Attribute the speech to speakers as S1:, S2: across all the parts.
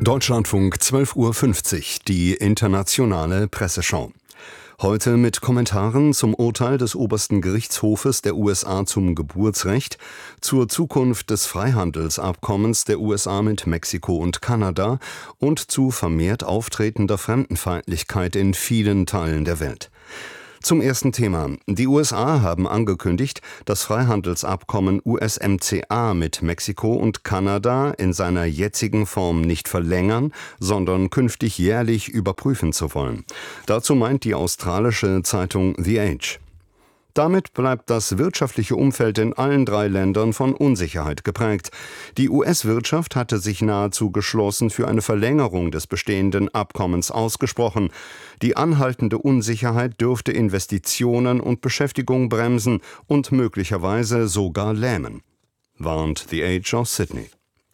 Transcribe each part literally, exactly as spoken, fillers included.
S1: Deutschlandfunk zwölf Uhr fünfzig, die internationale Presseschau. Heute mit Kommentaren zum Urteil des obersten Gerichtshofes der U S A zum Geburtsrecht, zur Zukunft des Freihandelsabkommens der U S A mit Mexiko und Kanada und zu vermehrt auftretender Fremdenfeindlichkeit in vielen Teilen der Welt. Zum ersten Thema. Die U S A haben angekündigt, das Freihandelsabkommen U S M C A mit Mexiko und Kanada in seiner jetzigen Form nicht verlängern, sondern künftig jährlich überprüfen zu wollen. Dazu meint die australische Zeitung The Age. Damit bleibt das wirtschaftliche Umfeld in allen drei Ländern von Unsicherheit geprägt. Die U S-Wirtschaft hatte sich nahezu geschlossen für eine Verlängerung des bestehenden Abkommens ausgesprochen. Die anhaltende Unsicherheit dürfte Investitionen und Beschäftigung bremsen und möglicherweise sogar lähmen, warnt The Age aus Sydney.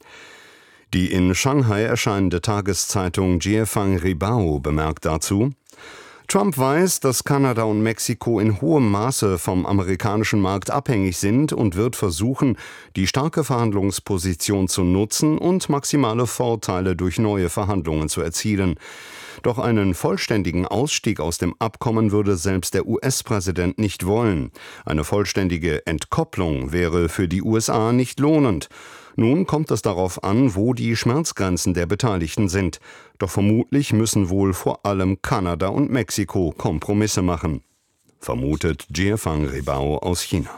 S1: Die in Shanghai erscheinende Tageszeitung Jiefang Ribao bemerkt dazu: Trump weiß, dass Kanada und Mexiko in hohem Maße vom amerikanischen Markt abhängig sind und wird versuchen, die starke Verhandlungsposition zu nutzen und maximale Vorteile durch neue Verhandlungen zu erzielen. Doch einen vollständigen Ausstieg aus dem Abkommen würde selbst der U S-Präsident nicht wollen. Eine vollständige Entkopplung wäre für die U S A nicht lohnend. Nun kommt es darauf an, wo die Schmerzgrenzen der Beteiligten sind. Doch vermutlich müssen wohl vor allem Kanada und Mexiko Kompromisse machen, vermutet Jiefang Ribao aus China.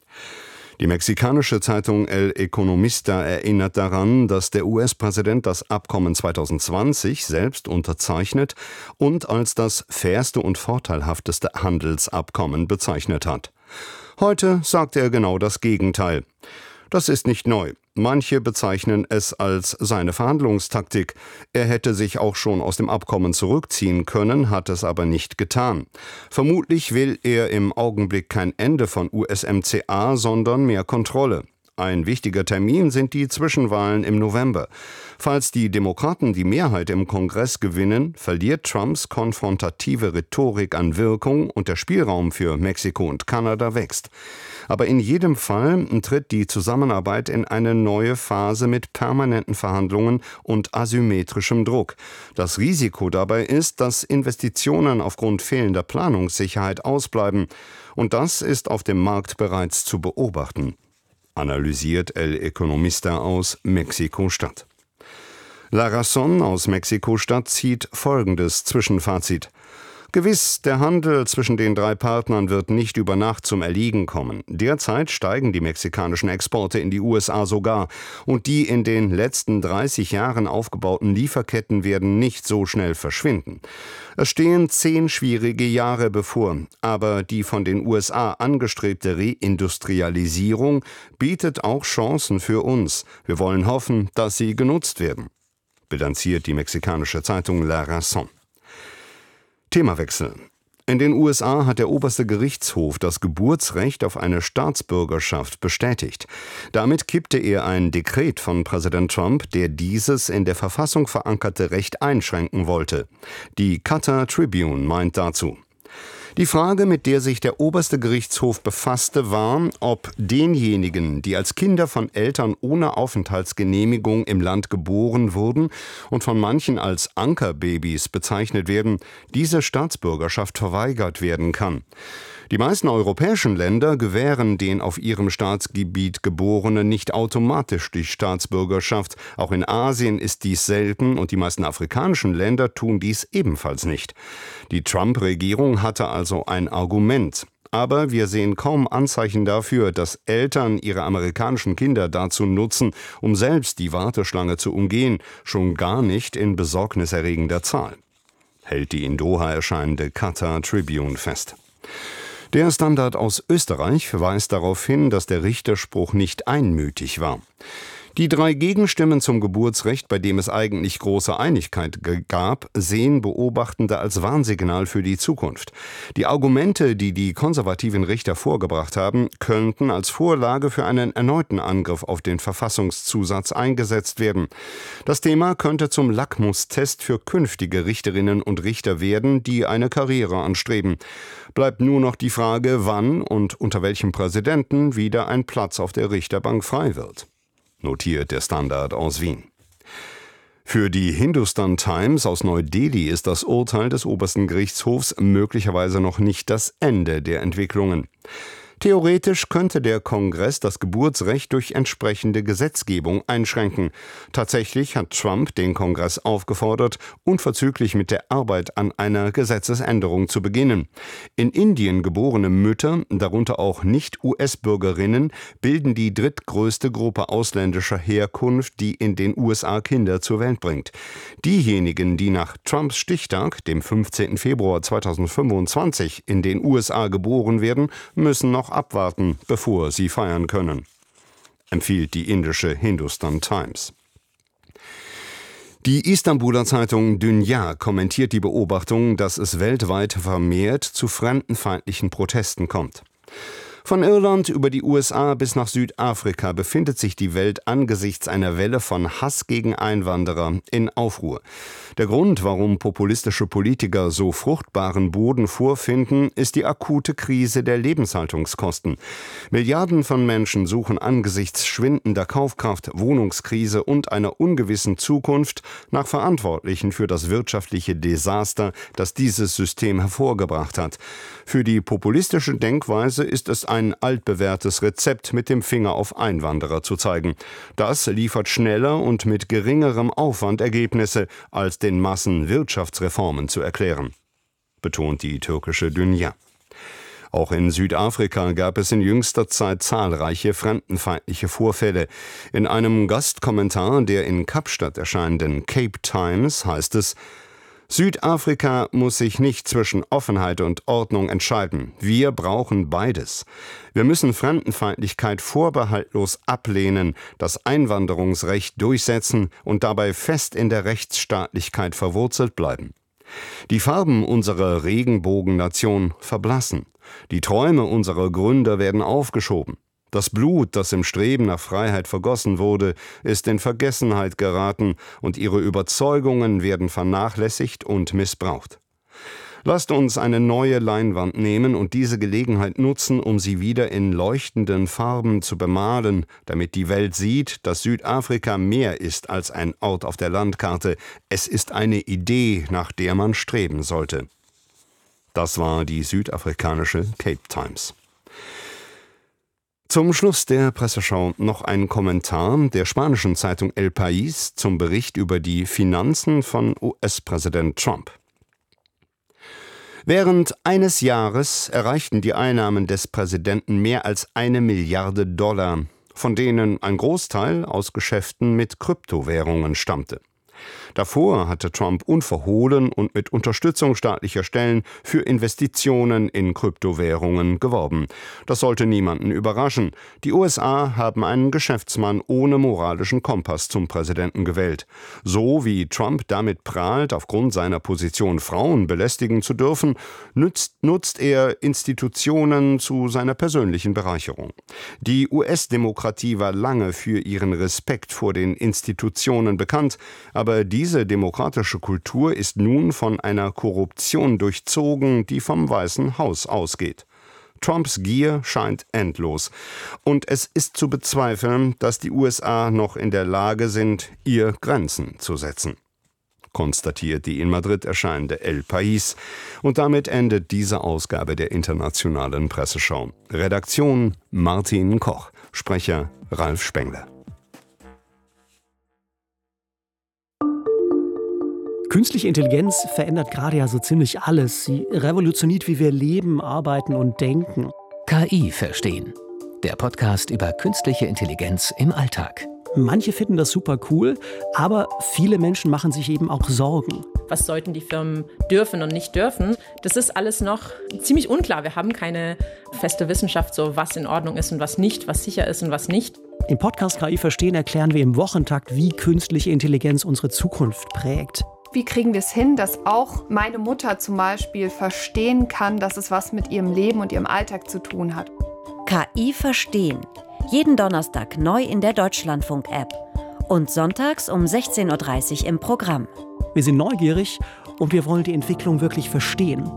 S1: Die mexikanische Zeitung El Economista erinnert daran, dass der U S-Präsident das Abkommen zwanzig zwanzig selbst unterzeichnet und als das fairste und vorteilhafteste Handelsabkommen bezeichnet hat. Heute sagt er genau das Gegenteil. Das ist nicht neu. Manche bezeichnen es als seine Verhandlungstaktik. Er hätte sich auch schon aus dem Abkommen zurückziehen können, hat es aber nicht getan. Vermutlich will er im Augenblick kein Ende von U S M C A, sondern mehr Kontrolle. Ein wichtiger Termin sind die Zwischenwahlen im November. Falls die Demokraten die Mehrheit im Kongress gewinnen, verliert Trumps konfrontative Rhetorik an Wirkung und der Spielraum für Mexiko und Kanada wächst. Aber in jedem Fall tritt die Zusammenarbeit in eine neue Phase mit permanenten Verhandlungen und asymmetrischem Druck. Das Risiko dabei ist, dass Investitionen aufgrund fehlender Planungssicherheit ausbleiben. Und das ist auf dem Markt bereits zu beobachten, analysiert El Economista aus Mexiko-Stadt. La Razón aus Mexiko-Stadt zieht folgendes Zwischenfazit: Gewiss, der Handel zwischen den drei Partnern wird nicht über Nacht zum Erliegen kommen. Derzeit steigen die mexikanischen Exporte in die U S A sogar. Und die in den letzten dreißig Jahren aufgebauten Lieferketten werden nicht so schnell verschwinden. Es stehen zehn schwierige Jahre bevor. Aber die von den U S A angestrebte Reindustrialisierung bietet auch Chancen für uns. Wir wollen hoffen, dass sie genutzt werden, bilanziert die mexikanische Zeitung La Razón. Themawechsel. In den U S A hat der oberste Gerichtshof das Geburtsrecht auf eine Staatsbürgerschaft bestätigt. Damit kippte er ein Dekret von Präsident Trump, der dieses in der Verfassung verankerte Recht einschränken wollte. Die Qatar Tribune meint dazu: Die Frage, mit der sich der oberste Gerichtshof befasste, war, ob denjenigen, die als Kinder von Eltern ohne Aufenthaltsgenehmigung im Land geboren wurden und von manchen als Ankerbabys bezeichnet werden, diese Staatsbürgerschaft verweigert werden kann. Die meisten europäischen Länder gewähren den auf ihrem Staatsgebiet Geborenen nicht automatisch die Staatsbürgerschaft. Auch in Asien ist dies selten und die meisten afrikanischen Länder tun dies ebenfalls nicht. Die Trump-Regierung hatte also ein Argument. Aber wir sehen kaum Anzeichen dafür, dass Eltern ihre amerikanischen Kinder dazu nutzen, um selbst die Warteschlange zu umgehen, schon gar nicht in besorgniserregender Zahl, hält die in Doha erscheinende Qatar Tribune fest. Der Standard aus Österreich weist darauf hin, dass der Richterspruch nicht einmütig war. Die drei Gegenstimmen zum Geburtsrecht, bei dem es eigentlich große Einigkeit gab, sehen Beobachtende als Warnsignal für die Zukunft. Die Argumente, die die konservativen Richter vorgebracht haben, könnten als Vorlage für einen erneuten Angriff auf den Verfassungszusatz eingesetzt werden. Das Thema könnte zum Lackmustest für künftige Richterinnen und Richter werden, die eine Karriere anstreben. Bleibt nur noch die Frage, wann und unter welchem Präsidenten wieder ein Platz auf der Richterbank frei wird, notiert der Standard aus Wien. Für die Hindustan Times aus Neu-Delhi ist das Urteil des obersten Gerichtshofs möglicherweise noch nicht das Ende der Entwicklungen. Theoretisch könnte der Kongress das Geburtsrecht durch entsprechende Gesetzgebung einschränken. Tatsächlich hat Trump den Kongress aufgefordert, unverzüglich mit der Arbeit an einer Gesetzesänderung zu beginnen. In Indien geborene Mütter, darunter auch Nicht-U S-Bürgerinnen, bilden die drittgrößte Gruppe ausländischer Herkunft, die in den U S A Kinder zur Welt bringt. Diejenigen, die nach Trumps Stichtag, dem fünfzehnten Februar zweitausendfünfundzwanzig, in den U S A geboren werden, müssen noch abwarten, bevor sie feiern können, empfiehlt die indische Hindustan Times. Die Istanbuler Zeitung Dünya kommentiert die Beobachtung, dass es weltweit vermehrt zu fremdenfeindlichen Protesten kommt. Von Irland über die U S A bis nach Südafrika befindet sich die Welt angesichts einer Welle von Hass gegen Einwanderer in Aufruhr. Der Grund, warum populistische Politiker so fruchtbaren Boden vorfinden, ist die akute Krise der Lebenshaltungskosten. Milliarden von Menschen suchen angesichts schwindender Kaufkraft, Wohnungskrise und einer ungewissen Zukunft nach Verantwortlichen für das wirtschaftliche Desaster, das dieses System hervorgebracht hat. Für die populistische Denkweise ist es ein altbewährtes Rezept, mit dem Finger auf Einwanderer zu zeigen. Das liefert schneller und mit geringerem Aufwand Ergebnisse, als den Massen Wirtschaftsreformen zu erklären, betont die türkische Dünya. Auch in Südafrika gab es in jüngster Zeit zahlreiche fremdenfeindliche Vorfälle. In einem Gastkommentar der in Kapstadt erscheinenden Cape Times heißt es: Südafrika muss sich nicht zwischen Offenheit und Ordnung entscheiden. Wir brauchen beides. Wir müssen Fremdenfeindlichkeit vorbehaltlos ablehnen, das Einwanderungsrecht durchsetzen und dabei fest in der Rechtsstaatlichkeit verwurzelt bleiben. Die Farben unserer Regenbogennation verblassen. Die Träume unserer Gründer werden aufgeschoben. Das Blut, das im Streben nach Freiheit vergossen wurde, ist in Vergessenheit geraten und ihre Überzeugungen werden vernachlässigt und missbraucht. Lasst uns eine neue Leinwand nehmen und diese Gelegenheit nutzen, um sie wieder in leuchtenden Farben zu bemalen, damit die Welt sieht, dass Südafrika mehr ist als ein Ort auf der Landkarte. Es ist eine Idee, nach der man streben sollte. Das war die südafrikanische Cape Times. Zum Schluss der Presseschau noch ein Kommentar der spanischen Zeitung El País zum Bericht über die Finanzen von U S-Präsident Trump. Während eines Jahres erreichten die Einnahmen des Präsidenten mehr als eine Milliarde Dollar, von denen ein Großteil aus Geschäften mit Kryptowährungen stammte. Davor hatte Trump unverhohlen und mit Unterstützung staatlicher Stellen für Investitionen in Kryptowährungen geworben. Das sollte niemanden überraschen. Die U S A haben einen Geschäftsmann ohne moralischen Kompass zum Präsidenten gewählt. So wie Trump damit prahlt, aufgrund seiner Position Frauen belästigen zu dürfen, nutzt, nutzt er Institutionen zu seiner persönlichen Bereicherung. Die U S-Demokratie war lange für ihren Respekt vor den Institutionen bekannt, aber diese demokratische Kultur ist nun von einer Korruption durchzogen, die vom Weißen Haus ausgeht. Trumps Gier scheint endlos. Und es ist zu bezweifeln, dass die U S A noch in der Lage sind, ihr Grenzen zu setzen, konstatiert die in Madrid erscheinende El País. Und damit endet diese Ausgabe der Internationalen Presseschau. Redaktion Martin Koch, Sprecher Ralf Spengler.
S2: Künstliche Intelligenz verändert gerade ja so ziemlich alles. Sie revolutioniert, wie wir leben, arbeiten und denken.
S3: K I verstehen. Der Podcast über künstliche Intelligenz im Alltag.
S2: Manche finden das super cool, aber viele Menschen machen sich eben auch Sorgen.
S4: Was sollten die Firmen dürfen und nicht dürfen? Das ist alles noch ziemlich unklar. Wir haben keine feste Wissenschaft, so was in Ordnung ist und was nicht, was sicher ist und was nicht.
S2: Im Podcast K I verstehen erklären wir im Wochentakt, wie künstliche Intelligenz unsere Zukunft prägt.
S5: Wie kriegen wir es hin, dass auch meine Mutter zum Beispiel verstehen kann, dass es was mit ihrem Leben und ihrem Alltag zu tun hat?
S6: K I verstehen. Jeden Donnerstag neu in der Deutschlandfunk-App. Und sonntags um sechzehn Uhr dreißig im Programm.
S2: Wir sind neugierig und wir wollen die Entwicklung wirklich verstehen.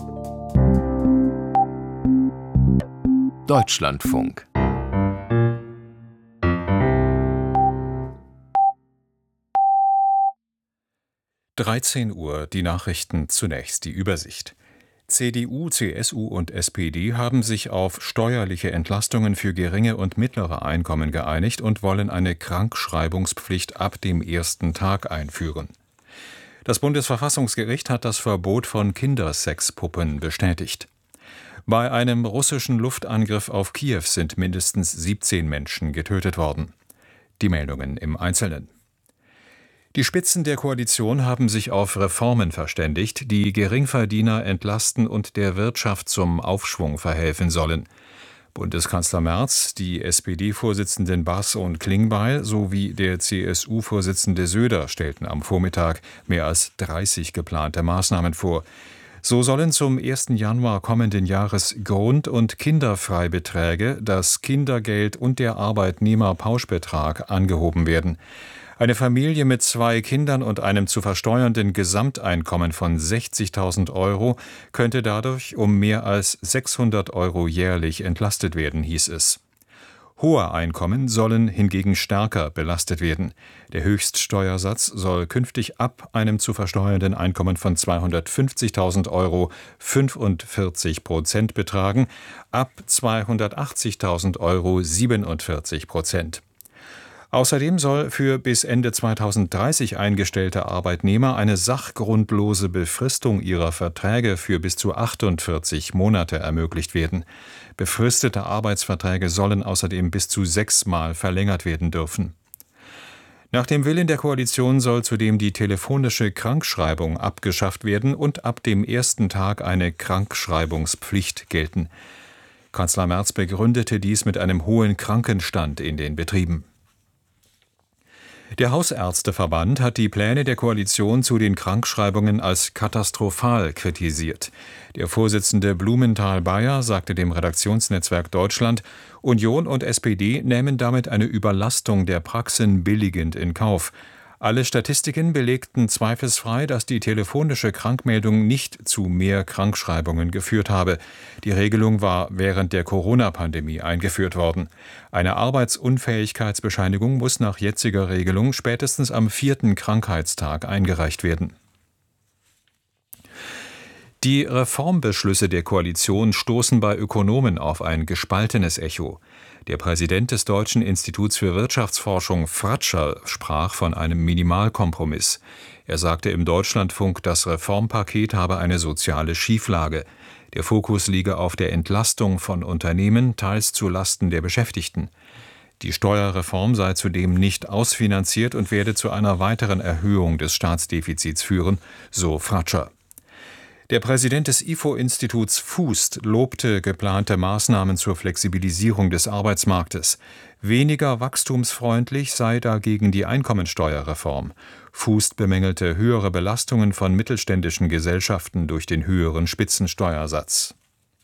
S3: Deutschlandfunk.
S7: dreizehn Uhr, die Nachrichten zunächst die Übersicht. C D U, C S U und S P D haben sich auf steuerliche Entlastungen für geringe und mittlere Einkommen geeinigt und wollen eine Krankschreibungspflicht ab dem ersten Tag einführen. Das Bundesverfassungsgericht hat das Verbot von Kindersexpuppen bestätigt. Bei einem russischen Luftangriff auf Kiew sind mindestens siebzehn Menschen getötet worden. Die Meldungen im Einzelnen. Die Spitzen der Koalition haben sich auf Reformen verständigt, die Geringverdiener entlasten und der Wirtschaft zum Aufschwung verhelfen sollen. Bundeskanzler Merz, die S P D-Vorsitzenden Bass und Klingbeil sowie der C S U-Vorsitzende Söder stellten am Vormittag mehr als dreißig geplante Maßnahmen vor. So sollen zum ersten Januar kommenden Jahres Grund- und Kinderfreibeträge, das Kindergeld und der Arbeitnehmerpauschbetrag angehoben werden. Eine Familie mit zwei Kindern und einem zu versteuernden Gesamteinkommen von sechzigtausend Euro könnte dadurch um mehr als sechshundert Euro jährlich entlastet werden, hieß es. Hohe Einkommen sollen hingegen stärker belastet werden. Der Höchststeuersatz soll künftig ab einem zu versteuernden Einkommen von zweihundertfünfzigtausend Euro fünfundvierzig Prozent betragen, ab zweihundertachtzigtausend Euro siebenundvierzig Prozent. Außerdem soll für bis Ende zweitausenddreißig eingestellte Arbeitnehmer eine sachgrundlose Befristung ihrer Verträge für bis zu achtundvierzig Monate ermöglicht werden. Befristete Arbeitsverträge sollen außerdem bis zu sechsmal verlängert werden dürfen. Nach dem Willen der Koalition soll zudem die telefonische Krankschreibung abgeschafft werden und ab dem ersten Tag eine Krankschreibungspflicht gelten. Kanzler Merz begründete dies mit einem hohen Krankenstand in den Betrieben. Der Hausärzteverband hat die Pläne der Koalition zu den Krankschreibungen als katastrophal kritisiert. Der Vorsitzende Blumenthal-Bayer sagte dem Redaktionsnetzwerk Deutschland, Union und S P D nähmen damit eine Überlastung der Praxen billigend in Kauf. Alle Statistiken belegten zweifelsfrei, dass die telefonische Krankmeldung nicht zu mehr Krankschreibungen geführt habe. Die Regelung war während der Corona-Pandemie eingeführt worden. Eine Arbeitsunfähigkeitsbescheinigung muss nach jetziger Regelung spätestens am vierten Krankheitstag eingereicht werden. Die Reformbeschlüsse der Koalition stoßen bei Ökonomen auf ein gespaltenes Echo. Der Präsident des Deutschen Instituts für Wirtschaftsforschung, Fratscher, sprach von einem Minimalkompromiss. Er sagte im Deutschlandfunk, das Reformpaket habe eine soziale Schieflage. Der Fokus liege auf der Entlastung von Unternehmen, teils zu Lasten der Beschäftigten. Die Steuerreform sei zudem nicht ausfinanziert und werde zu einer weiteren Erhöhung des Staatsdefizits führen, so Fratscher. Der Präsident des I F O-Instituts Fußt lobte geplante Maßnahmen zur Flexibilisierung des Arbeitsmarktes. Weniger wachstumsfreundlich sei dagegen die Einkommensteuerreform. Fußt bemängelte höhere Belastungen von mittelständischen Gesellschaften durch den höheren Spitzensteuersatz.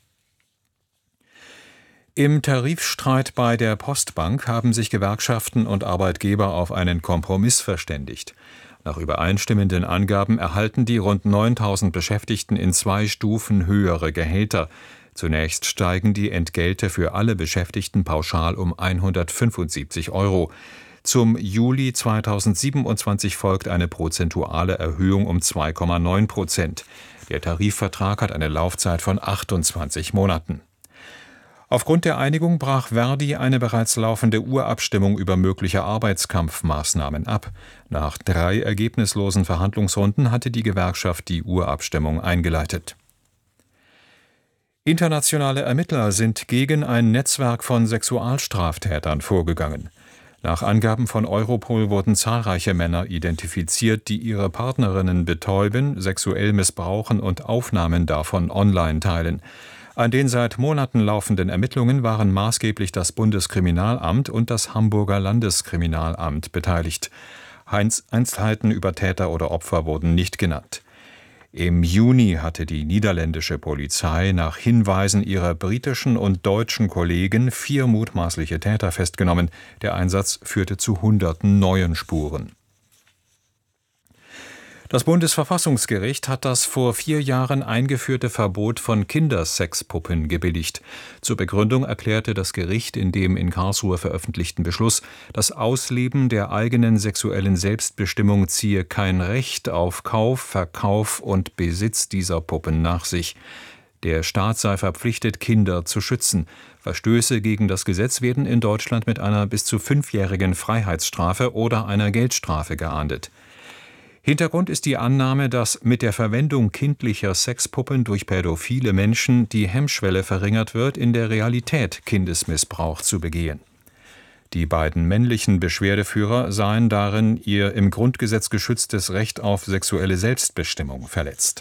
S7: Im Tarifstreit bei der Postbank haben sich Gewerkschaften und Arbeitgeber auf einen Kompromiss verständigt. Nach übereinstimmenden Angaben erhalten die rund neuntausend Beschäftigten in zwei Stufen höhere Gehälter. Zunächst steigen die Entgelte für alle Beschäftigten pauschal um hundertfünfundsiebzig Euro. Zum Juli zweitausendsiebenundzwanzig folgt eine prozentuale Erhöhung um zwei Komma neun Prozent. Der Tarifvertrag hat eine Laufzeit von achtundzwanzig Monaten. Aufgrund der Einigung brach Verdi eine bereits laufende Urabstimmung über mögliche Arbeitskampfmaßnahmen ab. Nach drei ergebnislosen Verhandlungsrunden hatte die Gewerkschaft die Urabstimmung eingeleitet. Internationale Ermittler sind gegen ein Netzwerk von Sexualstraftätern vorgegangen. Nach Angaben von Europol wurden zahlreiche Männer identifiziert, die ihre Partnerinnen betäuben, sexuell missbrauchen und Aufnahmen davon online teilen. An den seit Monaten laufenden Ermittlungen waren maßgeblich das Bundeskriminalamt und das Hamburger Landeskriminalamt beteiligt. Einzelheiten über Täter oder Opfer wurden nicht genannt. Im Juni hatte die niederländische Polizei nach Hinweisen ihrer britischen und deutschen Kollegen vier mutmaßliche Täter festgenommen. Der Einsatz führte zu hunderten neuen Spuren. Das Bundesverfassungsgericht hat das vor vier Jahren eingeführte Verbot von Kindersexpuppen gebilligt. Zur Begründung erklärte das Gericht in dem in Karlsruhe veröffentlichten Beschluss, das Ausleben der eigenen sexuellen Selbstbestimmung ziehe kein Recht auf Kauf, Verkauf und Besitz dieser Puppen nach sich. Der Staat sei verpflichtet, Kinder zu schützen. Verstöße gegen das Gesetz werden in Deutschland mit einer bis zu fünfjährigen Freiheitsstrafe oder einer Geldstrafe geahndet. Hintergrund ist die Annahme, dass mit der Verwendung kindlicher Sexpuppen durch pädophile Menschen die Hemmschwelle verringert wird, in der Realität Kindesmissbrauch zu begehen. Die beiden männlichen Beschwerdeführer seien darin ihr im Grundgesetz geschütztes Recht auf sexuelle Selbstbestimmung verletzt.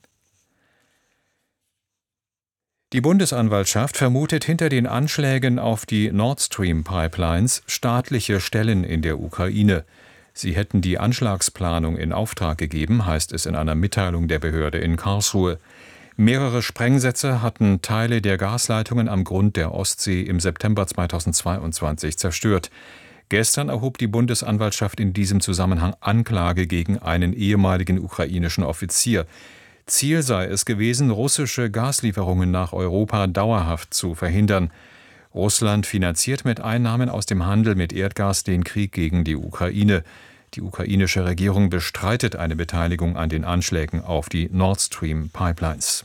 S7: Die Bundesanwaltschaft vermutet hinter den Anschlägen auf die Nord Stream Pipelines staatliche Stellen in der Ukraine. Sie hätten die Anschlagsplanung in Auftrag gegeben, heißt es in einer Mitteilung der Behörde in Karlsruhe. Mehrere Sprengsätze hatten Teile der Gasleitungen am Grund der Ostsee im September zweitausendzweiundzwanzig zerstört. Gestern erhob die Bundesanwaltschaft in diesem Zusammenhang Anklage gegen einen ehemaligen ukrainischen Offizier. Ziel sei es gewesen, russische Gaslieferungen nach Europa dauerhaft zu verhindern. Russland finanziert mit Einnahmen aus dem Handel mit Erdgas den Krieg gegen die Ukraine. Die ukrainische Regierung bestreitet eine Beteiligung an den Anschlägen auf die Nord Stream Pipelines.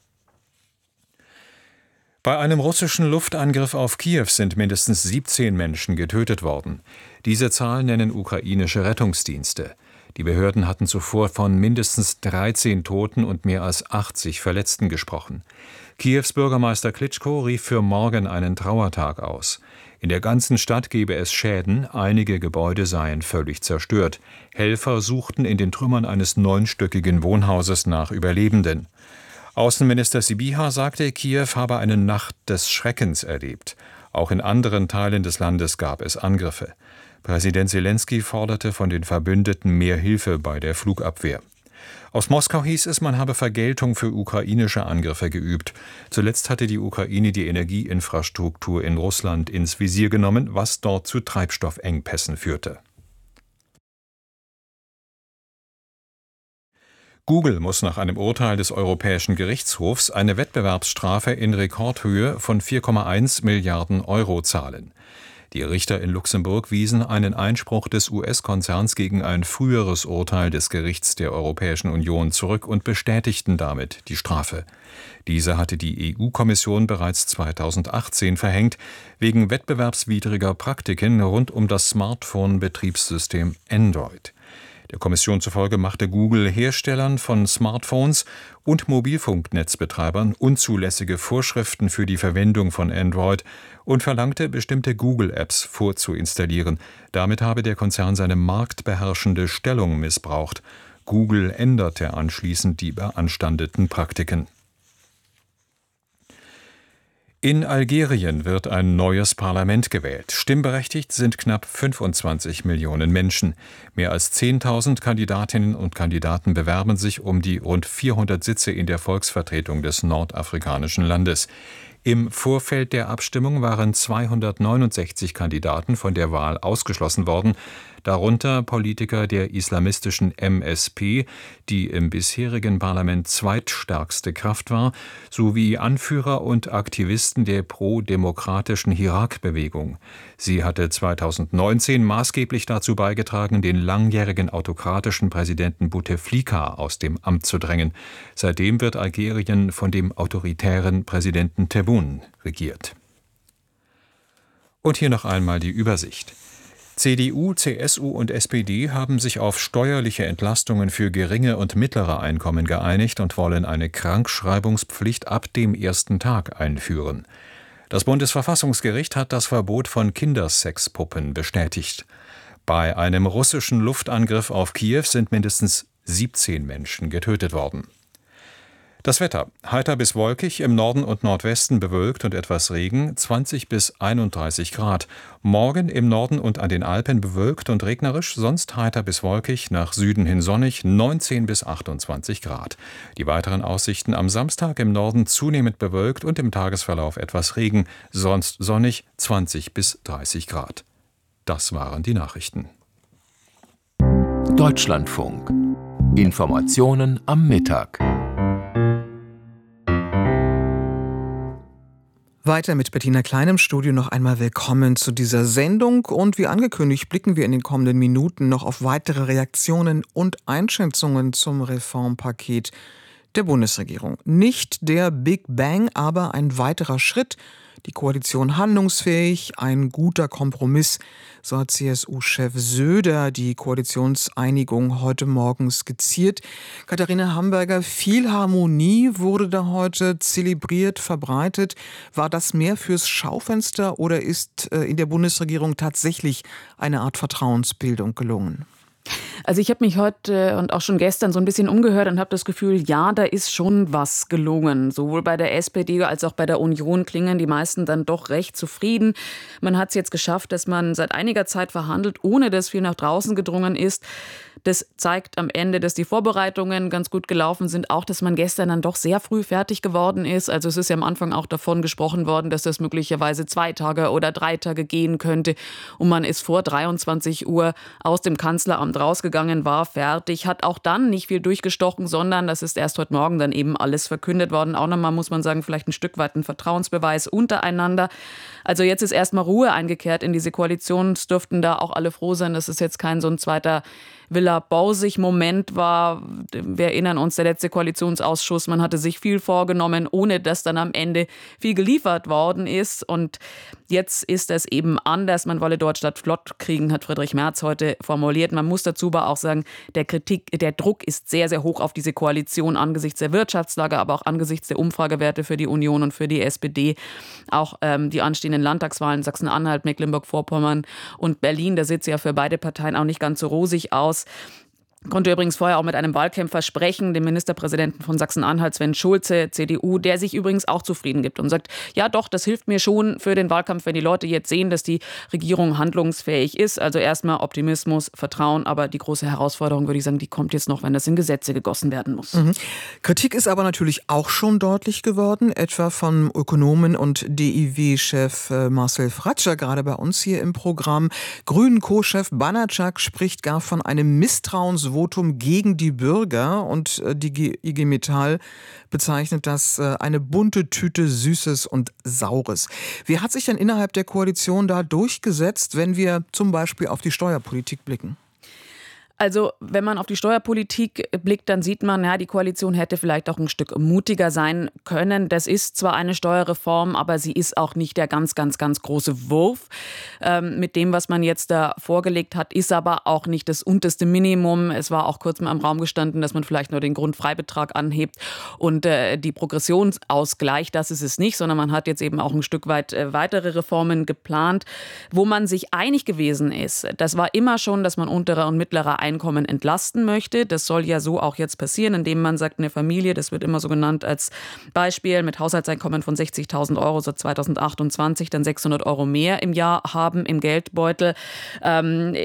S7: Bei einem russischen Luftangriff auf Kiew sind mindestens siebzehn Menschen getötet worden. Diese Zahl nennen ukrainische Rettungsdienste. Die Behörden hatten zuvor von mindestens dreizehn Toten und mehr als achtzig Verletzten gesprochen. Kiews Bürgermeister Klitschko rief für morgen einen Trauertag aus. In der ganzen Stadt gebe es Schäden, einige Gebäude seien völlig zerstört. Helfer suchten in den Trümmern eines neunstöckigen Wohnhauses nach Überlebenden. Außenminister Sybiha sagte, Kiew habe eine Nacht des Schreckens erlebt. Auch in anderen Teilen des Landes gab es Angriffe. Präsident Selenskyj forderte von den Verbündeten mehr Hilfe bei der Flugabwehr. Aus Moskau hieß es, man habe Vergeltung für ukrainische Angriffe geübt. Zuletzt hatte die Ukraine die Energieinfrastruktur in Russland ins Visier genommen, was dort zu Treibstoffengpässen führte. Google muss nach einem Urteil des Europäischen Gerichtshofs eine Wettbewerbsstrafe in Rekordhöhe von vier Komma eins Milliarden Euro zahlen. Die Richter in Luxemburg wiesen einen Einspruch des U S-Konzerns gegen ein früheres Urteil des Gerichts der Europäischen Union zurück und bestätigten damit die Strafe. Diese hatte die E U-Kommission bereits zweitausendachtzehn verhängt, wegen wettbewerbswidriger Praktiken rund um das Smartphone-Betriebssystem Android. Der Kommission zufolge machte Google Herstellern von Smartphones und Mobilfunknetzbetreibern unzulässige Vorschriften für die Verwendung von Android und verlangte, bestimmte Google-Apps vorzuinstallieren. Damit habe der Konzern seine marktbeherrschende Stellung missbraucht. Google änderte anschließend die beanstandeten Praktiken. In Algerien wird ein neues Parlament gewählt. Stimmberechtigt sind knapp fünfundzwanzig Millionen Menschen. Mehr als zehntausend Kandidatinnen und Kandidaten bewerben sich um die rund vierhundert Sitze in der Volksvertretung des nordafrikanischen Landes. Im Vorfeld der Abstimmung waren zweihundertneunundsechzig Kandidaten von der Wahl ausgeschlossen worden, darunter Politiker der islamistischen M S P, die im bisherigen Parlament zweitstärkste Kraft war, sowie Anführer und Aktivisten der pro-demokratischen Hirak-Bewegung. Sie hatte zweitausendneunzehn maßgeblich dazu beigetragen, den langjährigen autokratischen Präsidenten Bouteflika aus dem Amt zu drängen. Seitdem wird Algerien von dem autoritären Präsidenten Tebboune regiert. Und hier noch einmal die Übersicht. C D U, C S U und S P D haben sich auf steuerliche Entlastungen für geringe und mittlere Einkommen geeinigt und wollen eine Krankschreibungspflicht ab dem ersten Tag einführen. Das Bundesverfassungsgericht hat das Verbot von Kindersexpuppen bestätigt. Bei einem russischen Luftangriff auf Kiew sind mindestens siebzehn Menschen getötet worden. Das Wetter: heiter bis wolkig, im Norden und Nordwesten bewölkt und etwas Regen, zwanzig bis einunddreißig Grad. Morgen im Norden und an den Alpen bewölkt und regnerisch, sonst heiter bis wolkig, nach Süden hin sonnig, neunzehn bis achtundzwanzig Grad. Die weiteren Aussichten: am Samstag im Norden zunehmend bewölkt und im Tagesverlauf etwas Regen, sonst sonnig, zwanzig bis dreißig Grad. Das waren die Nachrichten.
S3: Deutschlandfunk Informationen am Mittag.
S8: Weiter mit Bettina Klein im Studio. Noch einmal willkommen zu dieser Sendung. Und wie angekündigt, blicken wir in den kommenden Minuten noch auf weitere Reaktionen und Einschätzungen zum Reformpaket der Bundesregierung. Nicht der Big Bang, aber ein weiterer Schritt. Die Koalition handlungsfähig, ein guter Kompromiss, so hat C S U-Chef Söder die Koalitionseinigung heute Morgen skizziert. Katharina Hamburger, viel Harmonie wurde da heute zelebriert, verbreitet. War das mehr fürs Schaufenster oder ist in der Bundesregierung tatsächlich eine Art Vertrauensbildung gelungen?
S9: Also ich habe mich heute und auch schon gestern so ein bisschen umgehört und habe das Gefühl, ja, da ist schon was gelungen. Sowohl bei der S P D als auch bei der Union klingen die meisten dann doch recht zufrieden. Man hat es jetzt geschafft, dass man seit einiger Zeit verhandelt, ohne dass viel nach draußen gedrungen ist. Das zeigt am Ende, dass die Vorbereitungen ganz gut gelaufen sind. Auch, dass man gestern dann doch sehr früh fertig geworden ist. Also es ist ja am Anfang auch davon gesprochen worden, dass das möglicherweise zwei Tage oder drei Tage gehen könnte. Und man ist vor dreiundzwanzig Uhr aus dem Kanzleramt rausgegangen, war fertig, hat auch dann nicht viel durchgestochen, sondern das ist erst heute Morgen dann eben alles verkündet worden. Auch nochmal, muss man sagen, vielleicht ein Stück weit ein Vertrauensbeweis untereinander. Also jetzt ist erstmal Ruhe eingekehrt in diese Koalition. Es dürften da auch alle froh sein, dass es jetzt kein so ein zweiter Villa-Bausig-Moment war. Wir erinnern uns, der letzte Koalitionsausschuss, man hatte sich viel vorgenommen, ohne dass dann am Ende viel geliefert worden ist. Und jetzt ist es eben anders. Man wolle Deutschland flott kriegen, hat Friedrich Merz heute formuliert. Man muss dazu aber auch sagen, der Kritik, der Druck ist sehr, sehr hoch auf diese Koalition angesichts der Wirtschaftslage, aber auch angesichts der Umfragewerte für die Union und für die S P D. Auch ähm, die anstehenden Landtagswahlen Sachsen-Anhalt, Mecklenburg-Vorpommern und Berlin, da sieht es ja für beide Parteien auch nicht ganz so rosig aus. Konnte übrigens vorher auch mit einem Wahlkämpfer sprechen, dem Ministerpräsidenten von Sachsen-Anhalt, Sven Schulze, C D U, der sich übrigens auch zufrieden gibt und sagt, ja doch, das hilft mir schon für den Wahlkampf, wenn die Leute jetzt sehen, dass die Regierung handlungsfähig ist. Also erstmal Optimismus, Vertrauen, aber die große Herausforderung, würde ich sagen, die kommt jetzt noch, wenn das in Gesetze gegossen werden muss. Mhm.
S8: Kritik ist aber natürlich auch schon deutlich geworden, etwa vom Ökonomen und D I W-Chef Marcel Fratscher, gerade bei uns hier im Programm. Grünen-Co-Chef Banatschak spricht gar von einem Misstrauensvotum gegen die Bürger und die I G Metall bezeichnet das eine bunte Tüte Süßes und Saures. Wie hat sich denn innerhalb der Koalition da durchgesetzt, wenn wir zum Beispiel auf die Steuerpolitik blicken?
S9: Also wenn man auf die Steuerpolitik blickt, dann sieht man, ja, die Koalition hätte vielleicht auch ein Stück mutiger sein können. Das ist zwar eine Steuerreform, aber sie ist auch nicht der ganz, ganz, ganz große Wurf. Ähm, mit dem, was man jetzt da vorgelegt hat, ist aber auch nicht das unterste Minimum. Es war auch kurz mal im Raum gestanden, dass man vielleicht nur den Grundfreibetrag anhebt und äh, die Progressionsausgleich, das ist es nicht, sondern man hat jetzt eben auch ein Stück weit äh, weitere Reformen geplant, wo man sich einig gewesen ist. Das war immer schon, dass man untere und mittlere Einkommen entlasten möchte. Das soll ja so auch jetzt passieren, indem man sagt, eine Familie, das wird immer so genannt als Beispiel, mit Haushaltseinkommen von sechzigtausend Euro, so zweitausendachtundzwanzig, dann sechshundert Euro mehr im Jahr haben im Geldbeutel. Ähm,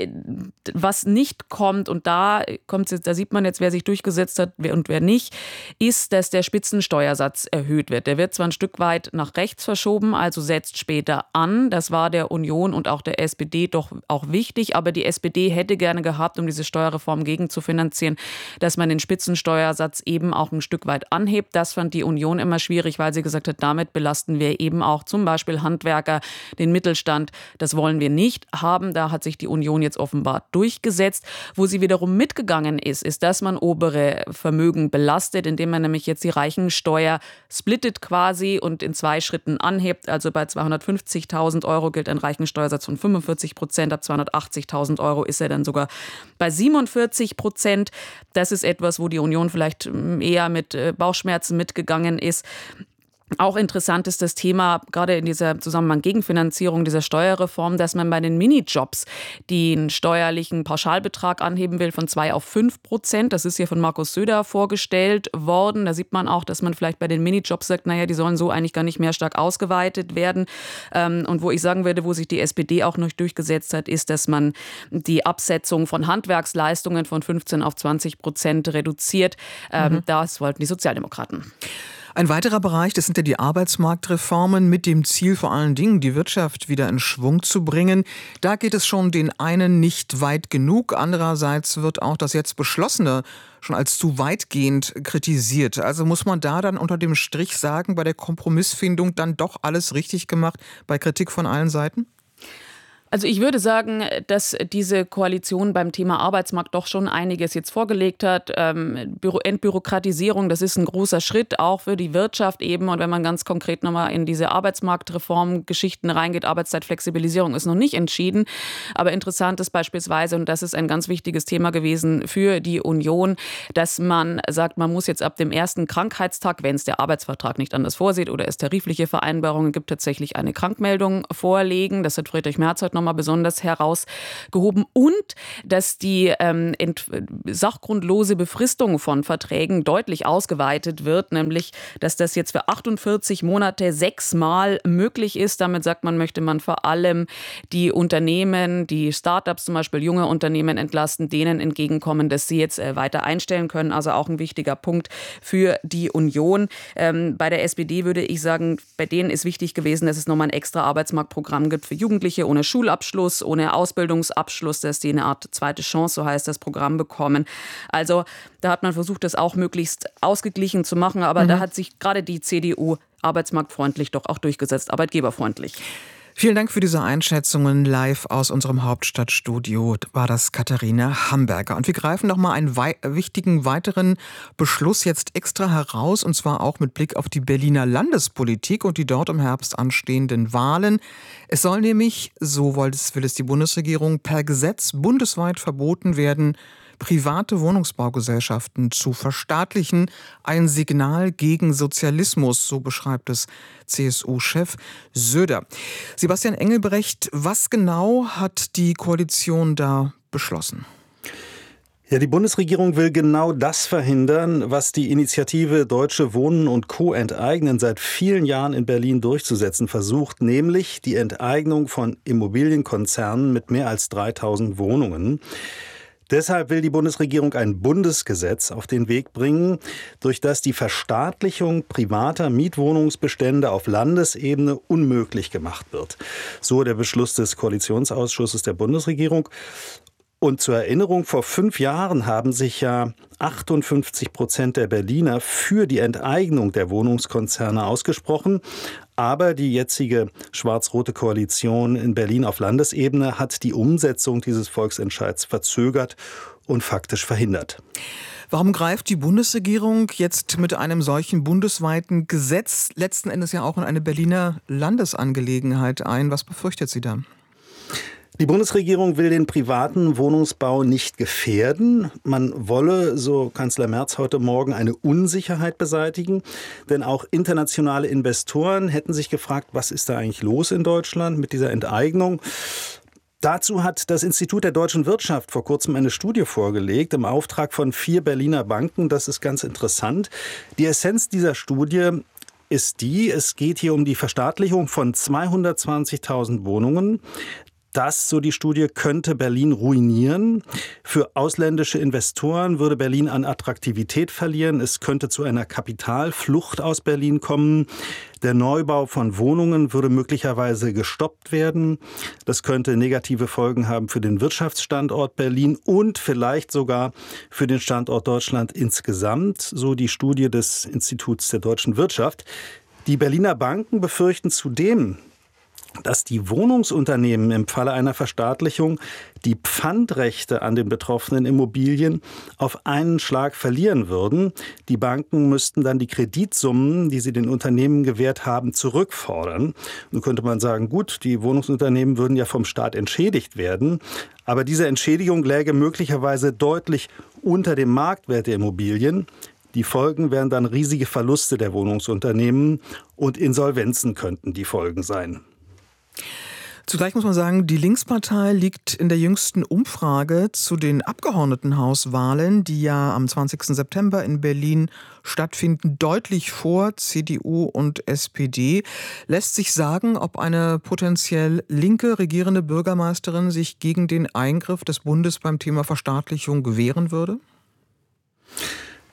S9: was nicht kommt, und da kommt jetzt, da sieht man jetzt, wer sich durchgesetzt hat und wer nicht, ist, dass der Spitzensteuersatz erhöht wird. Der wird zwar ein Stück weit nach rechts verschoben, also setzt später an. Das war der Union und auch der S P D doch auch wichtig, aber die S P D hätte gerne gehabt, um diese Steuerreform gegenzufinanzieren, dass man den Spitzensteuersatz eben auch ein Stück weit anhebt. Das fand die Union immer schwierig, weil sie gesagt hat, damit belasten wir eben auch zum Beispiel Handwerker, den Mittelstand. Das wollen wir nicht haben. Da hat sich die Union jetzt offenbar durchgesetzt. Wo sie wiederum mitgegangen ist, ist, dass man obere Vermögen belastet, indem man nämlich jetzt die Reichensteuer splittet quasi und in zwei Schritten anhebt. Also bei zweihundertfünfzigtausend Euro gilt ein Reichensteuersatz von fünfundvierzig Prozent. Ab zweihundertachtzigtausend Euro ist er dann sogar bei siebenundvierzig Prozent. Das ist etwas, wo die Union vielleicht eher mit Bauchschmerzen mitgegangen ist. Auch interessant ist das Thema, gerade in dieser Zusammenhang Gegenfinanzierung dieser Steuerreform, dass man bei den Minijobs den steuerlichen Pauschalbetrag anheben will von zwei auf fünf Prozent. Das ist hier von Markus Söder vorgestellt worden. Da sieht man auch, dass man vielleicht bei den Minijobs sagt, naja, die sollen so eigentlich gar nicht mehr stark ausgeweitet werden. Und wo ich sagen würde, wo sich die S P D auch noch durchgesetzt hat, ist, dass man die Absetzung von Handwerksleistungen von fünfzehn auf zwanzig Prozent reduziert. Mhm. Das wollten die Sozialdemokraten.
S8: Ein weiterer Bereich, das sind ja die Arbeitsmarktreformen mit dem Ziel, vor allen Dingen die Wirtschaft wieder in Schwung zu bringen. Da geht es schon den einen nicht weit genug. Andererseits wird auch das jetzt Beschlossene schon als zu weitgehend kritisiert. Also muss man da dann unter dem Strich sagen, bei der Kompromissfindung dann doch alles richtig gemacht, bei Kritik von allen Seiten?
S9: Also ich würde sagen, dass diese Koalition beim Thema Arbeitsmarkt doch schon einiges jetzt vorgelegt hat. Ähm, Entbürokratisierung, das ist ein großer Schritt, auch für die Wirtschaft eben. Und wenn man ganz konkret nochmal in diese Arbeitsmarktreform-Geschichten reingeht, Arbeitszeitflexibilisierung ist noch nicht entschieden. Aber interessant ist beispielsweise, und das ist ein ganz wichtiges Thema gewesen für die Union, dass man sagt, man muss jetzt ab dem ersten Krankheitstag, wenn es der Arbeitsvertrag nicht anders vorsieht oder es tarifliche Vereinbarungen gibt, tatsächlich eine Krankmeldung vorlegen. Das hat Friedrich Merz heute noch mal besonders herausgehoben. Und dass die ähm, sachgrundlose Befristung von Verträgen deutlich ausgeweitet wird, nämlich, dass das jetzt für achtundvierzig Monate sechsmal möglich ist. Damit sagt man, möchte man vor allem die Unternehmen, die Startups zum Beispiel, junge Unternehmen entlasten, denen entgegenkommen, dass sie jetzt äh, weiter einstellen können. Also auch ein wichtiger Punkt für die Union. Ähm, bei der S P D würde ich sagen, bei denen ist wichtig gewesen, dass es nochmal ein extra Arbeitsmarktprogramm gibt für Jugendliche ohne Schulabschluss. Abschluss, ohne Ausbildungsabschluss, dass die eine Art zweite Chance, so heißt das Programm, bekommen. Also da hat man versucht, das auch möglichst ausgeglichen zu machen, aber mhm. da hat sich gerade die C D U arbeitsmarktfreundlich doch auch durchgesetzt, arbeitgeberfreundlich.
S8: Vielen Dank für diese Einschätzungen. Live aus unserem Hauptstadtstudio war das Katharina Hamburger. Und wir greifen noch mal einen wei- wichtigen weiteren Beschluss jetzt extra heraus, und zwar auch mit Blick auf die Berliner Landespolitik und die dort im Herbst anstehenden Wahlen. Es soll nämlich, so will es die Bundesregierung, per Gesetz bundesweit verboten werden, private Wohnungsbaugesellschaften zu verstaatlichen. Ein Signal gegen Sozialismus, so beschreibt es C S U-Chef Söder. Sebastian Engelbrecht, was genau hat die Koalition da beschlossen?
S10: Ja, die Bundesregierung will genau das verhindern, was die Initiative Deutsche Wohnen und Co. enteignen seit vielen Jahren in Berlin durchzusetzen versucht, nämlich die Enteignung von Immobilienkonzernen mit mehr als dreitausend Wohnungen. Deshalb will die Bundesregierung ein Bundesgesetz auf den Weg bringen, durch das die Verstaatlichung privater Mietwohnungsbestände auf Landesebene unmöglich gemacht wird. So der Beschluss des Koalitionsausschusses der Bundesregierung. Und zur Erinnerung, vor fünf Jahren haben sich ja achtundfünfzig Prozent der Berliner für die Enteignung der Wohnungskonzerne ausgesprochen. Aber die jetzige schwarz-rote Koalition in Berlin auf Landesebene hat die Umsetzung dieses Volksentscheids verzögert und faktisch verhindert.
S8: Warum greift die Bundesregierung jetzt mit einem solchen bundesweiten Gesetz letzten Endes ja auch in eine Berliner Landesangelegenheit ein? Was befürchtet sie da?
S10: Die Bundesregierung will den privaten Wohnungsbau nicht gefährden. Man wolle, so Kanzler Merz heute Morgen, eine Unsicherheit beseitigen. Denn auch internationale Investoren hätten sich gefragt, was ist da eigentlich los in Deutschland mit dieser Enteignung? Dazu hat das Institut der deutschen Wirtschaft vor kurzem eine Studie vorgelegt im Auftrag von vier Berliner Banken. Das ist ganz interessant. Die Essenz dieser Studie ist die, es geht hier um die Verstaatlichung von zweihundertzwanzigtausend Wohnungen. Das, so die Studie, könnte Berlin ruinieren. Für ausländische Investoren würde Berlin an Attraktivität verlieren. Es könnte zu einer Kapitalflucht aus Berlin kommen. Der Neubau von Wohnungen würde möglicherweise gestoppt werden. Das könnte negative Folgen haben für den Wirtschaftsstandort Berlin und vielleicht sogar für den Standort Deutschland insgesamt, so die Studie des Instituts der deutschen Wirtschaft. Die Berliner Banken befürchten zudem, dass die Wohnungsunternehmen im Falle einer Verstaatlichung die Pfandrechte an den betroffenen Immobilien auf einen Schlag verlieren würden. Die Banken müssten dann die Kreditsummen, die sie den Unternehmen gewährt haben, zurückfordern. Nun könnte man sagen, gut, die Wohnungsunternehmen würden ja vom Staat entschädigt werden. Aber diese Entschädigung läge möglicherweise deutlich unter dem Marktwert der Immobilien. Die Folgen wären dann riesige Verluste der Wohnungsunternehmen und Insolvenzen könnten die Folgen sein.
S8: Zugleich muss man sagen, die Linkspartei liegt in der jüngsten Umfrage zu den Abgeordnetenhauswahlen, die ja am zwanzigsten September in Berlin stattfinden, deutlich vor C D U und S P D. Lässt sich sagen, ob eine potenziell linke regierende Bürgermeisterin sich gegen den Eingriff des Bundes beim Thema Verstaatlichung wehren würde?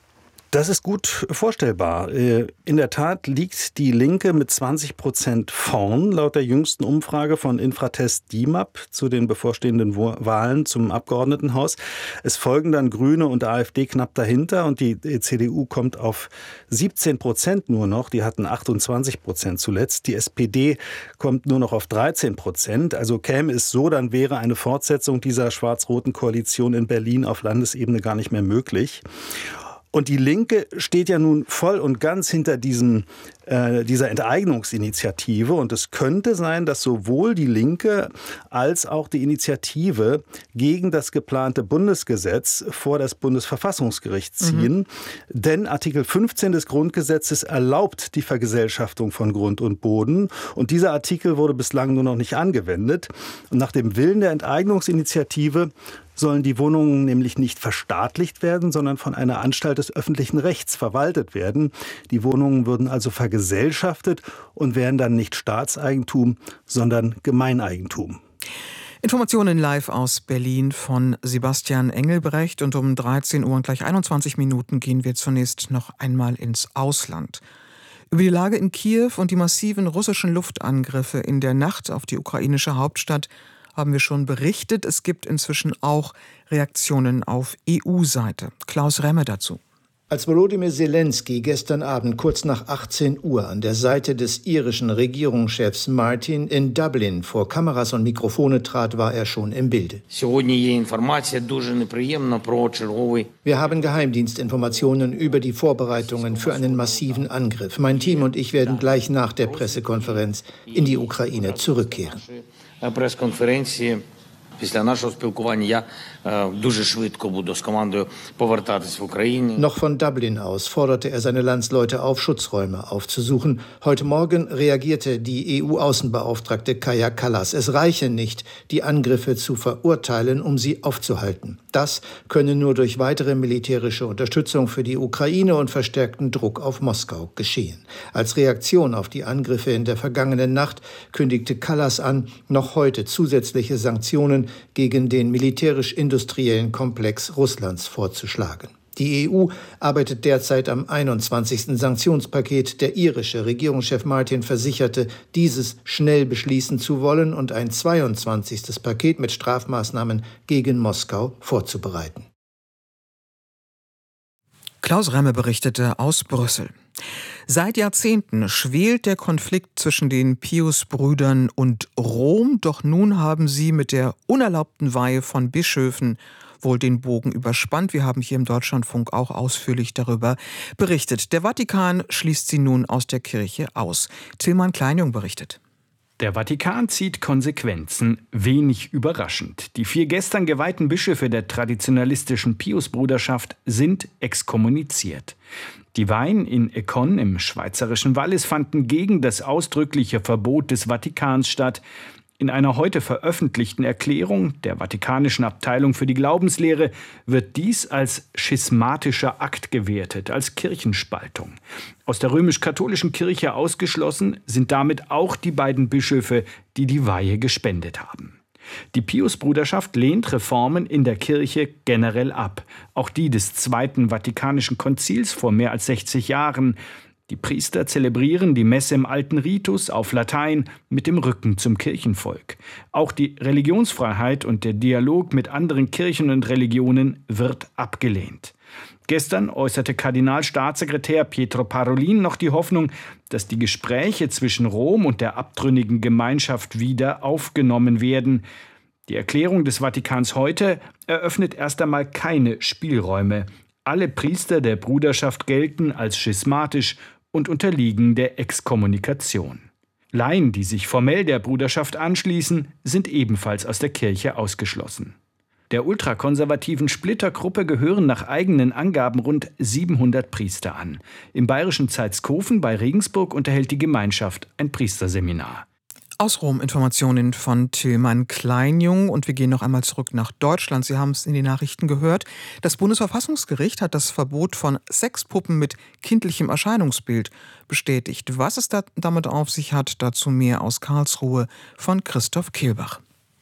S10: Das ist gut vorstellbar. In der Tat liegt die Linke mit zwanzig Prozent vorn, laut der jüngsten Umfrage von Infratest D I M A P zu den bevorstehenden Wahlen zum Abgeordnetenhaus. Es folgen dann Grüne und AfD knapp dahinter und die C D U kommt auf siebzehn Prozent nur noch. Die hatten achtundzwanzig Prozent zuletzt. Die S P D kommt nur noch auf dreizehn Prozent. Also käme es so, dann wäre eine Fortsetzung dieser schwarz-roten Koalition in Berlin auf Landesebene gar nicht mehr möglich. Und die Linke steht ja nun voll und ganz hinter diesem, äh, dieser Enteignungsinitiative. Und es könnte sein, dass sowohl die Linke als auch die Initiative gegen das geplante Bundesgesetz vor das Bundesverfassungsgericht ziehen. Mhm. Denn Artikel fünfzehn des Grundgesetzes erlaubt die Vergesellschaftung von Grund und Boden. Und dieser Artikel wurde bislang nur noch nicht angewendet. Und nach dem Willen der Enteignungsinitiative sollen die Wohnungen nämlich nicht verstaatlicht werden, sondern von einer Anstalt des öffentlichen Rechts verwaltet werden. Die Wohnungen würden also vergesellschaftet und wären dann nicht Staatseigentum, sondern Gemeineigentum.
S8: Informationen live aus Berlin von Sebastian Engelbrecht. Und um dreizehn Uhr und gleich einundzwanzig Minuten gehen wir zunächst noch einmal ins Ausland. Über die Lage in Kiew und die massiven russischen Luftangriffe in der Nacht auf die ukrainische Hauptstadt haben wir schon berichtet. Es gibt inzwischen auch Reaktionen auf E U-Seite. Klaus Remme dazu.
S11: Als Volodymyr Zelensky gestern Abend kurz nach achtzehn Uhr an der Seite des irischen Regierungschefs Martin in Dublin vor Kameras und Mikrofone trat, war er schon im Bilde. Wir haben Geheimdienstinformationen über die Vorbereitungen für einen massiven Angriff. Mein Team und ich werden gleich nach der Pressekonferenz in die Ukraine zurückkehren.
S12: Прес-конференції після нашого спілкування я е, дуже швидко буду з командою повертатись в Україну.
S11: Noch von Dublin aus forderte er seine Landsleute auf, Schutzräume aufzusuchen. Heute Morgen reagierte die E U-Außenbeauftragte Kaja Kallas. Es reiche nicht, die Angriffe zu verurteilen, um sie aufzuhalten. Das könne nur durch weitere militärische Unterstützung für die Ukraine und verstärkten Druck auf Moskau geschehen. Als Reaktion auf die Angriffe in der vergangenen Nacht kündigte Kallas an, noch heute zusätzliche Sanktionen gegen den militärisch-industriellen Komplex Russlands vorzuschlagen. Die E U arbeitet derzeit am einundzwanzigsten Sanktionspaket. Der irische Regierungschef Martin versicherte, dieses schnell beschließen zu wollen und ein zweiundzwanzigstes Paket mit Strafmaßnahmen gegen Moskau vorzubereiten.
S8: Klaus Remme berichtete aus Brüssel. Seit Jahrzehnten schwelt der Konflikt zwischen den Pius-Brüdern und Rom, doch nun haben sie mit der unerlaubten Weihe von Bischöfen wohl den Bogen überspannt. Wir haben hier im Deutschlandfunk auch ausführlich darüber berichtet. Der Vatikan schließt sie nun aus der Kirche aus. Tilman Kleinjung berichtet.
S13: Der Vatikan zieht Konsequenzen, wenig überraschend. Die vier gestern geweihten Bischöfe der traditionalistischen Pius-Bruderschaft sind exkommuniziert. Die Weihen in Econ im schweizerischen Wallis fanden gegen das ausdrückliche Verbot des Vatikans statt. In einer heute veröffentlichten Erklärung der Vatikanischen Abteilung für die Glaubenslehre wird dies als schismatischer Akt gewertet, als Kirchenspaltung. Aus der römisch-katholischen Kirche ausgeschlossen sind damit auch die beiden Bischöfe, die die Weihe gespendet haben. Die Pius-Bruderschaft lehnt Reformen in der Kirche generell ab, auch die des Zweiten Vatikanischen Konzils vor mehr als sechzig Jahren. Die Priester zelebrieren die Messe im alten Ritus auf Latein mit dem Rücken zum Kirchenvolk. Auch die Religionsfreiheit und der Dialog mit anderen Kirchen und Religionen wird abgelehnt. Gestern äußerte Kardinalstaatssekretär Pietro Parolin noch die Hoffnung, dass die Gespräche zwischen Rom und der abtrünnigen Gemeinschaft wieder aufgenommen werden. Die Erklärung des Vatikans heute eröffnet erst einmal keine Spielräume. Alle Priester der Bruderschaft gelten als schismatisch und unterliegen der Exkommunikation. Laien, die sich formell der Bruderschaft anschließen, sind ebenfalls aus der Kirche ausgeschlossen. Der ultrakonservativen Splittergruppe gehören nach eigenen Angaben rund siebenhundert Priester an. Im bayerischen Zeitskofen bei Regensburg unterhält die Gemeinschaft ein Priesterseminar.
S8: Aus Rom Informationen von Tilman Kleinjung. Und wir gehen noch einmal zurück nach Deutschland. Sie haben es in den Nachrichten gehört. Das Bundesverfassungsgericht hat das Verbot von Sexpuppen mit kindlichem Erscheinungsbild bestätigt. Was es da damit auf sich hat, dazu mehr aus Karlsruhe von Christoph Kehlbach.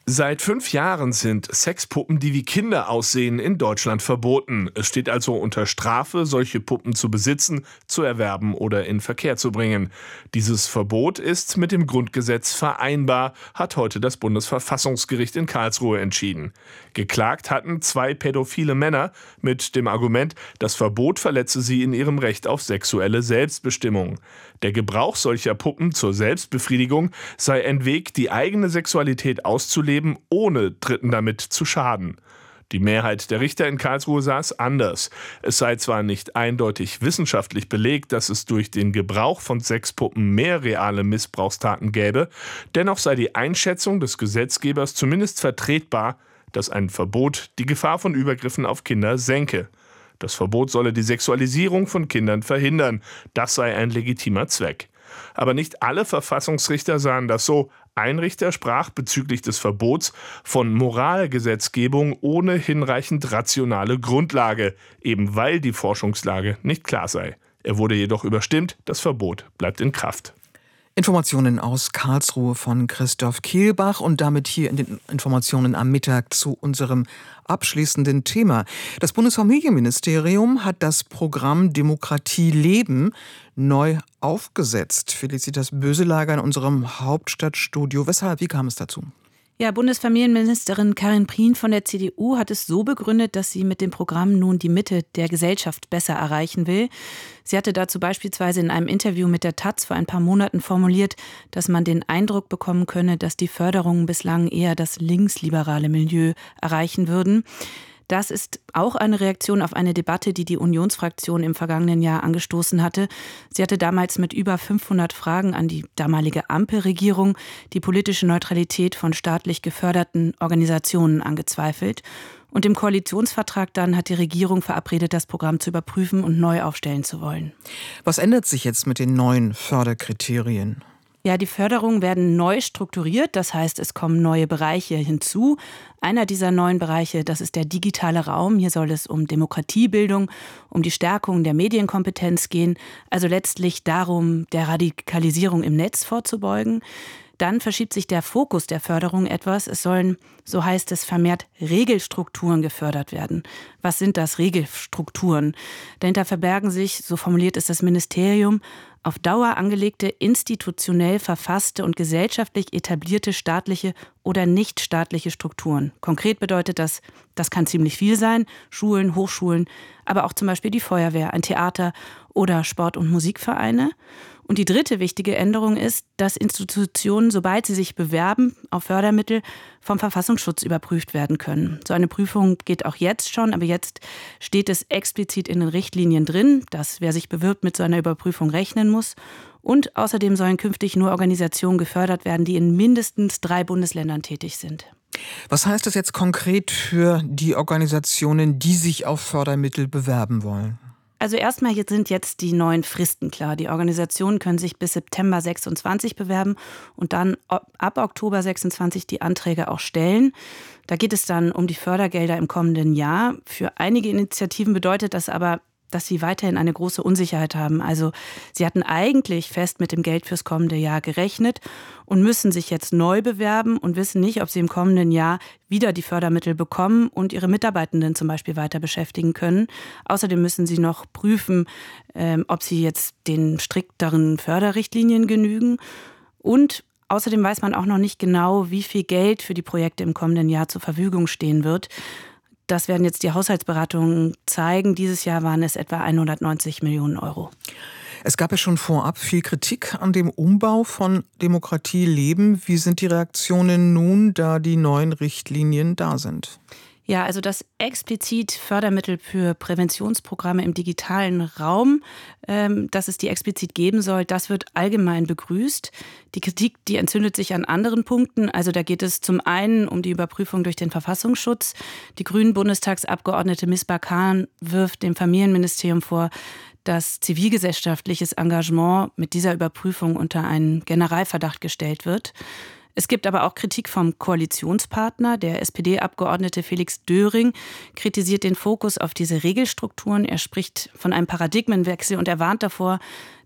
S14: Seit fünf Jahren sind Sexpuppen, die wie Kinder aussehen, in Deutschland verboten. Es steht also unter Strafe, solche Puppen zu besitzen, zu erwerben oder in Verkehr zu bringen. Dieses Verbot ist mit dem Grundgesetz vereinbar, hat heute das Bundesverfassungsgericht in Karlsruhe entschieden. Geklagt hatten zwei pädophile Männer mit dem Argument, das Verbot verletze sie in ihrem Recht auf sexuelle Selbstbestimmung. Der Gebrauch solcher Puppen zur Selbstbefriedigung sei ein Weg, die eigene Sexualität auszuleben, ohne Dritten damit zu schaden. Die Mehrheit der Richter in Karlsruhe sah es anders. Es sei zwar nicht eindeutig wissenschaftlich belegt, dass es durch den Gebrauch von Sexpuppen mehr reale Missbrauchstaten gäbe, dennoch sei die Einschätzung des Gesetzgebers zumindest vertretbar, dass ein Verbot die Gefahr von Übergriffen auf Kinder senke. Das Verbot solle die Sexualisierung von Kindern verhindern. Das sei ein legitimer Zweck. Aber nicht alle Verfassungsrichter sahen das so. Ein Richter sprach bezüglich des Verbots von Moralgesetzgebung ohne hinreichend rationale Grundlage, eben weil die Forschungslage nicht klar sei. Er wurde jedoch überstimmt, das Verbot bleibt in Kraft.
S8: Informationen aus Karlsruhe von Christoph Kehlbach und damit hier in den Informationen am Mittag zu unserem abschließenden Thema. Das Bundesfamilienministerium hat das Programm Demokratie leben neu aufgesetzt. Felicitas Böselager in unserem Hauptstadtstudio. Weshalb? Wie kam es dazu?
S15: Ja, Bundesfamilienministerin Karin Prien von der C D U hat es so begründet, dass sie mit dem Programm nun die Mitte der Gesellschaft besser erreichen will. Sie hatte dazu beispielsweise in einem Interview mit der Taz vor ein paar Monaten formuliert, dass man den Eindruck bekommen könne, dass die Förderungen bislang eher das linksliberale Milieu erreichen würden. Das ist auch eine Reaktion auf eine Debatte, die die Unionsfraktion im vergangenen Jahr angestoßen hatte. Sie hatte damals mit über fünfhundert Fragen an die damalige Ampelregierung die politische Neutralität von staatlich geförderten Organisationen angezweifelt. Und im Koalitionsvertrag dann hat die Regierung verabredet, das Programm zu überprüfen und neu aufstellen zu wollen.
S8: Was ändert sich jetzt mit den neuen Förderkriterien?
S15: Ja, die Förderungen werden neu strukturiert, das heißt, es kommen neue Bereiche hinzu. Einer dieser neuen Bereiche, das ist der digitale Raum. Hier soll es um Demokratiebildung, um die Stärkung der Medienkompetenz gehen, also letztlich darum, der Radikalisierung im Netz vorzubeugen. Dann verschiebt sich der Fokus der Förderung etwas. Es sollen, so heißt es, vermehrt Regelstrukturen gefördert werden. Was sind das Regelstrukturen? Dahinter verbergen sich, so formuliert es das Ministerium, auf Dauer angelegte, institutionell verfasste und gesellschaftlich etablierte staatliche oder nichtstaatliche Strukturen. Konkret bedeutet das, das kann ziemlich viel sein, Schulen, Hochschulen, aber auch zum Beispiel die Feuerwehr, ein Theater oder Sport- und Musikvereine. Und die dritte wichtige Änderung ist, dass Institutionen, sobald sie sich bewerben auf Fördermittel, vom Verfassungsschutz überprüft werden können. So eine Prüfung geht auch jetzt schon, aber jetzt steht es explizit in den Richtlinien drin, dass wer sich bewirbt, mit so einer Überprüfung rechnen muss. Und außerdem sollen künftig nur Organisationen gefördert werden, die in mindestens drei Bundesländern tätig sind.
S8: Was heißt das jetzt konkret für die Organisationen, die sich auf Fördermittel bewerben wollen?
S15: Also erstmal sind jetzt die neuen Fristen klar. Die Organisationen können sich bis September sechsundzwanzig bewerben und dann ab Oktober sechsundzwanzig die Anträge auch stellen. Da geht es dann um die Fördergelder im kommenden Jahr. Für einige Initiativen bedeutet das aber, dass sie weiterhin eine große Unsicherheit haben. Also sie hatten eigentlich fest mit dem Geld fürs kommende Jahr gerechnet und müssen sich jetzt neu bewerben und wissen nicht, ob sie im kommenden Jahr wieder die Fördermittel bekommen und ihre Mitarbeitenden zum Beispiel weiter beschäftigen können. Außerdem müssen sie noch prüfen, ähm, ob sie jetzt den strikteren Förderrichtlinien genügen. Und außerdem weiß man auch noch nicht genau, wie viel Geld für die Projekte im kommenden Jahr zur Verfügung stehen wird. Das werden jetzt die Haushaltsberatungen zeigen. Dieses Jahr waren es etwa hundertneunzig Millionen Euro.
S8: Es gab ja schon vorab viel Kritik an dem Umbau von Demokratie leben. Wie sind die Reaktionen nun, da die neuen Richtlinien da sind?
S15: Ja, also dass explizit Fördermittel für Präventionsprogramme im digitalen Raum, ähm, dass es die explizit geben soll, das wird allgemein begrüßt. Die Kritik, die entzündet sich an anderen Punkten. Also da geht es zum einen um die Überprüfung durch den Verfassungsschutz. Die grünen Bundestagsabgeordnete Misbah Khan wirft dem Familienministerium vor, dass zivilgesellschaftliches Engagement mit dieser Überprüfung unter einen Generalverdacht gestellt wird. Es gibt aber auch Kritik vom Koalitionspartner. Der S P D-Abgeordnete Felix Döring kritisiert den Fokus auf diese Regelstrukturen. Er spricht von einem Paradigmenwechsel und er warnt davor,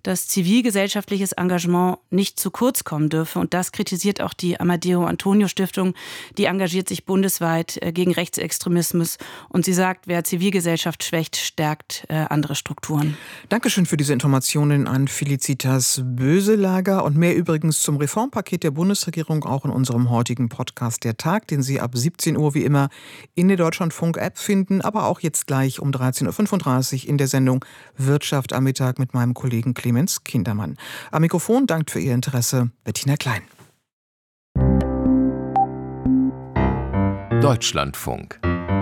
S15: dass zivilgesellschaftliches Engagement nicht zu kurz kommen dürfe. Und das kritisiert auch die Amadeo Antonio Stiftung. Die engagiert sich bundesweit gegen Rechtsextremismus. Und sie sagt, wer Zivilgesellschaft schwächt, stärkt andere Strukturen.
S8: Dankeschön für diese Informationen an Felicitas Böselager. Und mehr übrigens zum Reformpaket der Bundesregierung auch in unserem heutigen Podcast Der Tag, den Sie ab siebzehn Uhr wie immer in der Deutschlandfunk-App finden, aber auch jetzt gleich um dreizehn Uhr fünfunddreißig in der Sendung Wirtschaft am Mittag mit meinem Kollegen Clemens Kindermann. Am Mikrofon dankt für Ihr Interesse Bettina Klein.
S3: Deutschlandfunk.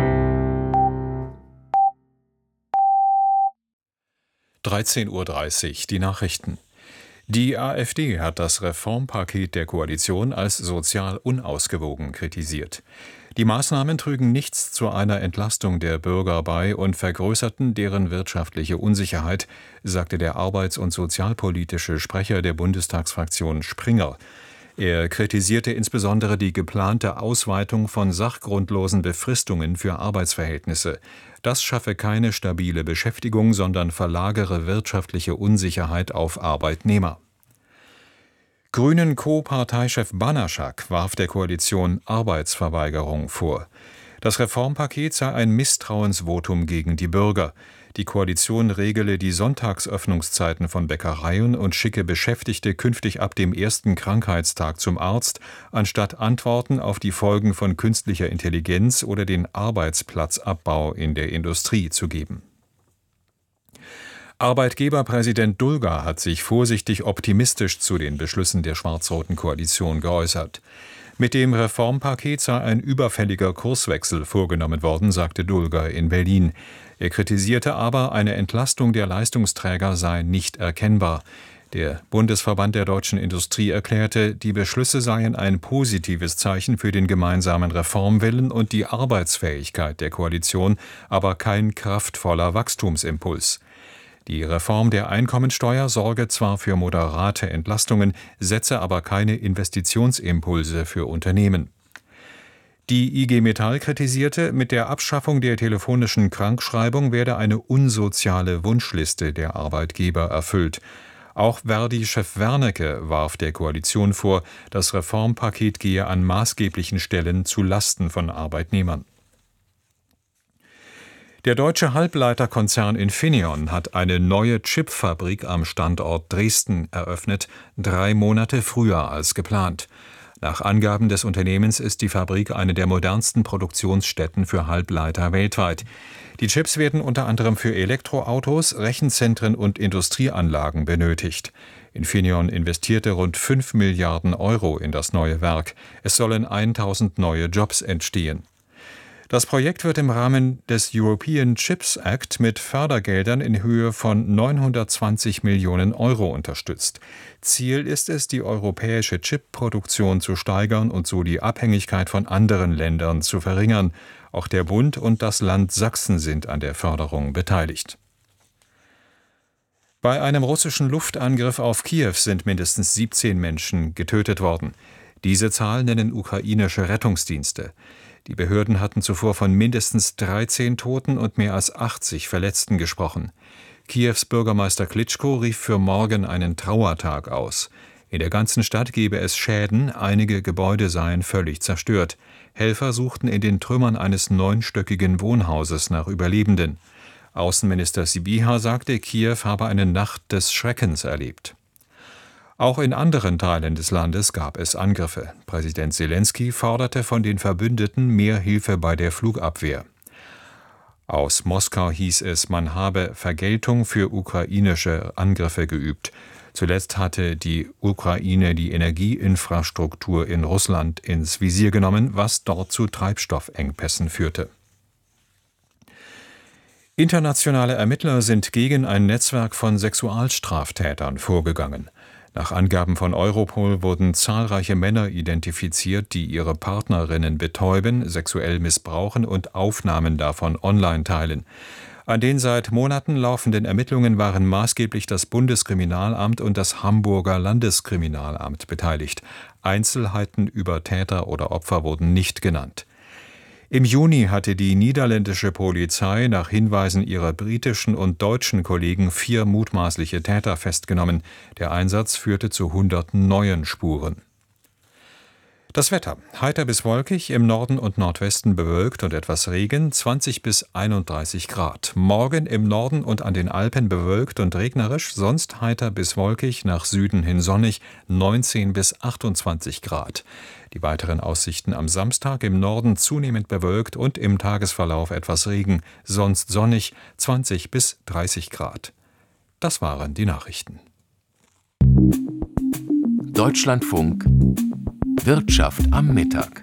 S7: dreizehn Uhr dreißig, die Nachrichten. Die AfD hat das Reformpaket der Koalition als sozial unausgewogen kritisiert. Die Maßnahmen trügen nichts zu einer Entlastung der Bürger bei und vergrößerten deren wirtschaftliche Unsicherheit, sagte der arbeits- und sozialpolitische Sprecher der Bundestagsfraktion Springer. Er kritisierte insbesondere die geplante Ausweitung von sachgrundlosen Befristungen für Arbeitsverhältnisse. Das schaffe keine stabile Beschäftigung, sondern verlagere wirtschaftliche Unsicherheit auf Arbeitnehmer. Grünen Co-Parteichef Banaschak warf der Koalition Arbeitsverweigerung vor. Das Reformpaket sei ein Misstrauensvotum gegen die Bürger. Die Koalition regele die Sonntagsöffnungszeiten von Bäckereien und schicke Beschäftigte künftig ab dem ersten Krankheitstag zum Arzt, anstatt Antworten auf die Folgen von künstlicher Intelligenz oder den Arbeitsplatzabbau in der Industrie zu geben. Arbeitgeberpräsident Dulger hat sich vorsichtig optimistisch zu den Beschlüssen der schwarz-roten Koalition geäußert. Mit dem Reformpaket sei ein überfälliger Kurswechsel vorgenommen worden, sagte Dulger in Berlin. Er kritisierte aber, eine Entlastung der Leistungsträger sei nicht erkennbar. Der Bundesverband der deutschen Industrie erklärte, die Beschlüsse seien ein positives Zeichen für den gemeinsamen Reformwillen und die Arbeitsfähigkeit der Koalition, aber kein kraftvoller Wachstumsimpuls. Die Reform der Einkommensteuer sorge zwar für moderate Entlastungen, setze aber keine Investitionsimpulse für Unternehmen. Die I G Metall kritisierte, mit der Abschaffung der telefonischen Krankschreibung werde eine unsoziale Wunschliste der Arbeitgeber erfüllt. Auch Verdi-Chef Wernicke warf der Koalition vor, das Reformpaket gehe an maßgeblichen Stellen zu Lasten von Arbeitnehmern. Der deutsche Halbleiterkonzern Infineon hat eine neue Chipfabrik am Standort Dresden eröffnet, drei Monate früher als geplant. Nach Angaben des Unternehmens ist die Fabrik eine der modernsten Produktionsstätten für Halbleiter weltweit. Die Chips werden unter anderem für Elektroautos, Rechenzentren und Industrieanlagen benötigt. Infineon investierte rund fünf Milliarden Euro in das neue Werk. Es sollen tausend neue Jobs entstehen. Das Projekt wird im Rahmen des European Chips Act mit Fördergeldern in Höhe von neunhundertzwanzig Millionen Euro unterstützt. Ziel ist es, die europäische Chipproduktion zu steigern und so die Abhängigkeit von anderen Ländern zu verringern. Auch der Bund und das Land Sachsen sind an der Förderung beteiligt. Bei einem russischen Luftangriff auf Kiew sind mindestens siebzehn Menschen getötet worden. Diese Zahl nennen ukrainische Rettungsdienste. Die Behörden hatten zuvor von mindestens dreizehn Toten und mehr als achtzig Verletzten gesprochen. Kiews Bürgermeister Klitschko rief für morgen einen Trauertag aus. In der ganzen Stadt gebe es Schäden, einige Gebäude seien völlig zerstört. Helfer suchten in den Trümmern eines neunstöckigen Wohnhauses nach Überlebenden. Außenminister Sybiha sagte, Kiew habe eine Nacht des Schreckens erlebt. Auch in anderen Teilen des Landes gab es Angriffe. Präsident Selenskyj forderte von den Verbündeten mehr Hilfe bei der Flugabwehr. Aus Moskau hieß es, man habe Vergeltung für ukrainische Angriffe geübt. Zuletzt hatte die Ukraine die Energieinfrastruktur in Russland ins Visier genommen, was dort zu Treibstoffengpässen führte. Internationale Ermittler sind gegen ein Netzwerk von Sexualstraftätern vorgegangen. Nach Angaben von Europol wurden zahlreiche Männer identifiziert, die ihre Partnerinnen betäuben, sexuell missbrauchen und Aufnahmen davon online teilen. An den seit Monaten laufenden Ermittlungen waren maßgeblich das Bundeskriminalamt und das Hamburger Landeskriminalamt beteiligt. Einzelheiten über Täter oder Opfer wurden nicht genannt. Im Juni hatte die niederländische Polizei nach Hinweisen ihrer britischen und deutschen Kollegen vier mutmaßliche Täter festgenommen. Der Einsatz führte zu hunderten neuen Spuren. Das Wetter: heiter bis wolkig, im Norden und Nordwesten bewölkt und etwas Regen, zwanzig bis einunddreißig Grad. Morgen im Norden und an den Alpen bewölkt und regnerisch, sonst heiter bis wolkig, nach Süden hin sonnig, neunzehn bis achtundzwanzig Grad. Die weiteren Aussichten am Samstag: im Norden zunehmend bewölkt und im Tagesverlauf etwas Regen, sonst sonnig, zwanzig bis dreißig Grad. Das waren die Nachrichten.
S3: Deutschlandfunk Wirtschaft am Mittag.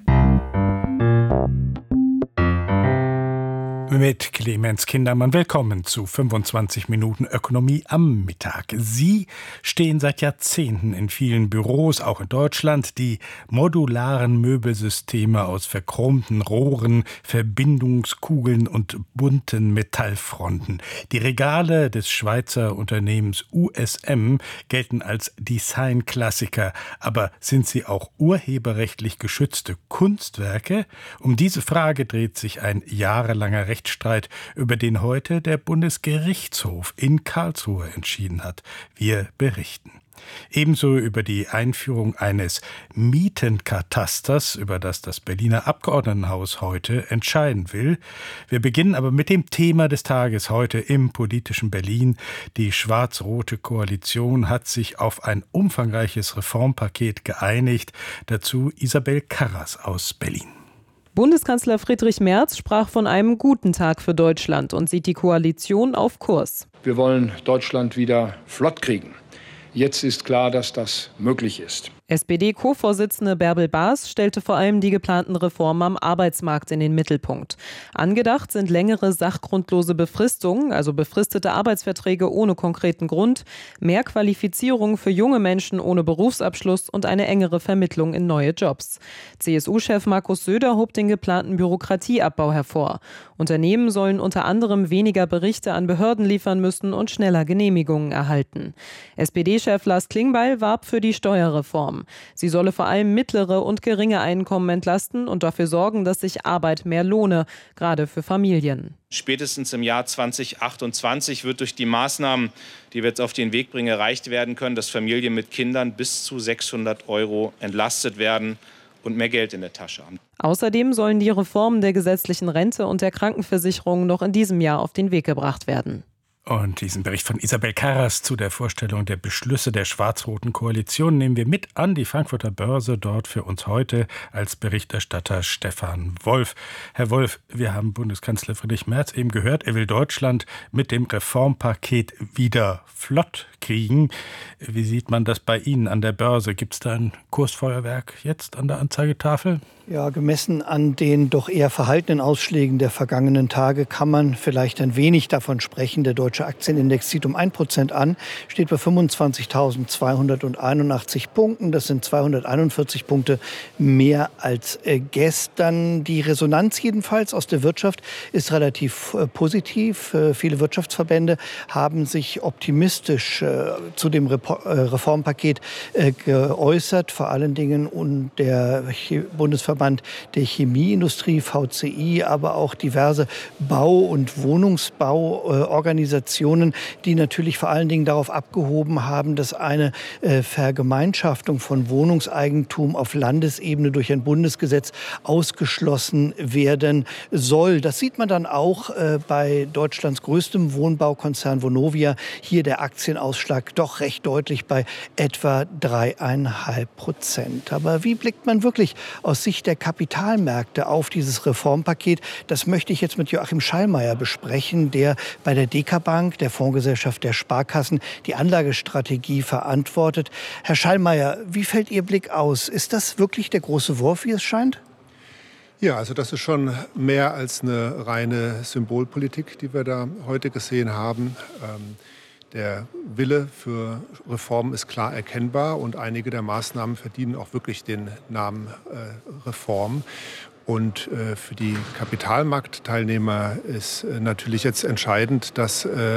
S16: Mit Clemens Kindermann willkommen zu fünfundzwanzig Minuten Ökonomie am Mittag. Sie stehen seit Jahrzehnten in vielen Büros, auch in Deutschland, die modularen Möbelsysteme aus verchromten Rohren, Verbindungskugeln und bunten Metallfronten. Die Regale des Schweizer Unternehmens U S M gelten als Designklassiker, aber sind sie auch urheberrechtlich geschützte Kunstwerke? Um diese Frage dreht sich ein jahrelanger Rechtsstreit, über den heute der Bundesgerichtshof in Karlsruhe entschieden hat. Wir berichten. Ebenso über die Einführung eines Mietenkatasters, über das das Berliner Abgeordnetenhaus heute entscheiden will. Wir beginnen aber mit dem Thema des Tages heute im politischen Berlin. Die schwarz-rote Koalition hat sich auf ein umfangreiches Reformpaket geeinigt. Dazu Isabel Karras aus Berlin.
S17: Bundeskanzler Friedrich Merz sprach von einem guten Tag für Deutschland und sieht die Koalition auf Kurs.
S18: Wir wollen Deutschland wieder flott kriegen. Jetzt ist klar, dass das möglich ist.
S17: S P D-Co-Vorsitzende Bärbel Baas stellte vor allem die geplanten Reformen am Arbeitsmarkt in den Mittelpunkt. Angedacht sind längere sachgrundlose Befristungen, also befristete Arbeitsverträge ohne konkreten Grund, mehr Qualifizierung für junge Menschen ohne Berufsabschluss und eine engere Vermittlung in neue Jobs. C S U-Chef Markus Söder hob den geplanten Bürokratieabbau hervor. Unternehmen sollen unter anderem weniger Berichte an Behörden liefern müssen und schneller Genehmigungen erhalten. S P D-Chef Lars Klingbeil warb für die Steuerreform. Sie solle vor allem mittlere und geringe Einkommen entlasten und dafür sorgen, dass sich Arbeit mehr lohne, gerade für Familien.
S19: Spätestens im Jahr zweitausendachtundzwanzig wird durch die Maßnahmen, die wir jetzt auf den Weg bringen, erreicht werden können, dass Familien mit Kindern bis zu sechshundert Euro entlastet werden und mehr Geld in der Tasche haben.
S17: Außerdem sollen die Reformen der gesetzlichen Rente und der Krankenversicherung noch in diesem Jahr auf den Weg gebracht werden.
S16: Und diesen Bericht von Isabel Karras zu der Vorstellung der Beschlüsse der schwarz-roten Koalition nehmen wir mit an die Frankfurter Börse. Dort für uns heute als Berichterstatter Stefan Wolf. Herr Wolf, wir haben Bundeskanzler Friedrich Merz eben gehört, er will Deutschland mit dem Reformpaket wieder flott kriegen. Wie sieht man das bei Ihnen an der Börse? Gibt es da ein Kursfeuerwerk jetzt an der Anzeigetafel?
S11: Ja, gemessen an den doch eher verhaltenen Ausschlägen der vergangenen Tage kann man vielleicht ein wenig davon sprechen. Der deutsche Aktienindex zieht um ein Prozent an, steht bei fünfundzwanzigtausendzweihunderteinundachtzig Punkten. Das sind zweihunderteinundvierzig Punkte mehr als gestern. Die Resonanz jedenfalls aus der Wirtschaft ist relativ äh, positiv. Äh, viele Wirtschaftsverbände haben sich optimistisch äh, zu dem Repo- äh, Reformpaket äh, geäußert. Vor allen Dingen und der Bundesverband der Chemieindustrie, V C I, aber auch diverse Bau- und Wohnungsbauorganisationen, die natürlich vor allen Dingen darauf abgehoben haben, dass eine äh, Vergemeinschaftung von Wohnungseigentum auf Landesebene durch ein Bundesgesetz ausgeschlossen werden soll. Das sieht man dann auch äh, bei Deutschlands größtem Wohnbaukonzern Vonovia. Hier der Aktienausschlag doch recht deutlich bei etwa dreieinhalb Prozent. Aber wie blickt man wirklich aus Sicht der Kapitalmärkte auf dieses Reformpaket? Das möchte ich jetzt mit Joachim Schallmeier besprechen, der bei der Deka-Bank, der Fondsgesellschaft der Sparkassen, die Anlagestrategie verantwortet. Herr Schallmeier, wie fällt Ihr Blick aus? Ist das wirklich der große Wurf, wie es scheint?
S20: Ja, also das ist schon mehr als eine reine Symbolpolitik, die wir da heute gesehen haben. Ähm, Der Wille für Reform ist klar erkennbar und einige der Maßnahmen verdienen auch wirklich den Namen äh, Reform. Und äh, für die Kapitalmarktteilnehmer ist äh, natürlich jetzt entscheidend, dass äh,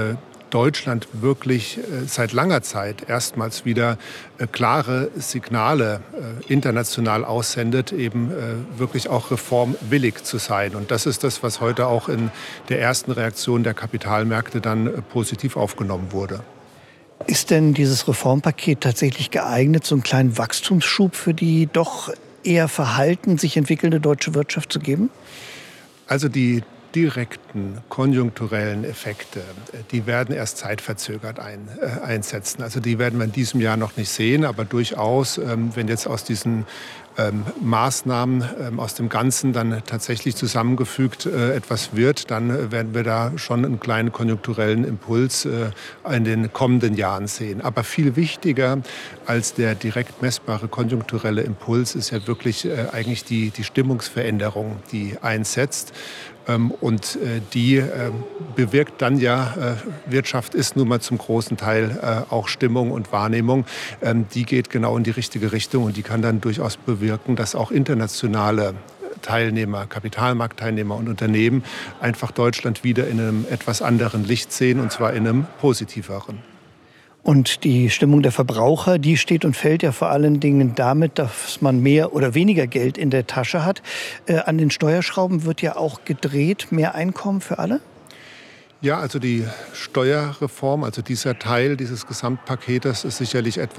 S20: Deutschland wirklich äh, seit langer Zeit erstmals wieder äh, klare Signale äh, international aussendet, eben äh, wirklich auch reformwillig zu sein. Und das ist das, was heute auch in der ersten Reaktion der Kapitalmärkte dann äh, positiv aufgenommen wurde.
S11: Ist denn dieses Reformpaket tatsächlich geeignet, so einen kleinen Wachstumsschub für die doch eher verhalten sich entwickelnde deutsche Wirtschaft zu geben?
S20: Also die direkten konjunkturellen Effekte, die werden erst zeitverzögert ein, äh, einsetzen. Also die werden wir in diesem Jahr noch nicht sehen, aber durchaus, ähm, wenn jetzt aus diesen ähm, Maßnahmen, ähm, aus dem Ganzen dann tatsächlich zusammengefügt äh, etwas wird, dann äh, werden wir da schon einen kleinen konjunkturellen Impuls äh, in den kommenden Jahren sehen. Aber viel wichtiger als der direkt messbare konjunkturelle Impuls ist ja wirklich äh, eigentlich die, die Stimmungsveränderung, die einsetzt. Und die bewirkt dann ja, Wirtschaft ist nun mal zum großen Teil auch Stimmung und Wahrnehmung. Die geht genau in die richtige Richtung und die kann dann durchaus bewirken, dass auch internationale Teilnehmer, Kapitalmarktteilnehmer und Unternehmen einfach Deutschland wieder in einem etwas anderen Licht sehen, und zwar in einem positiveren.
S11: Und die Stimmung der Verbraucher, die steht und fällt ja vor allen Dingen damit, dass man mehr oder weniger Geld in der Tasche hat. Äh, an den Steuerschrauben wird ja auch gedreht, mehr Einkommen für alle?
S20: Ja, also die Steuerreform, also dieser Teil dieses Gesamtpaketes ist sicherlich etwas,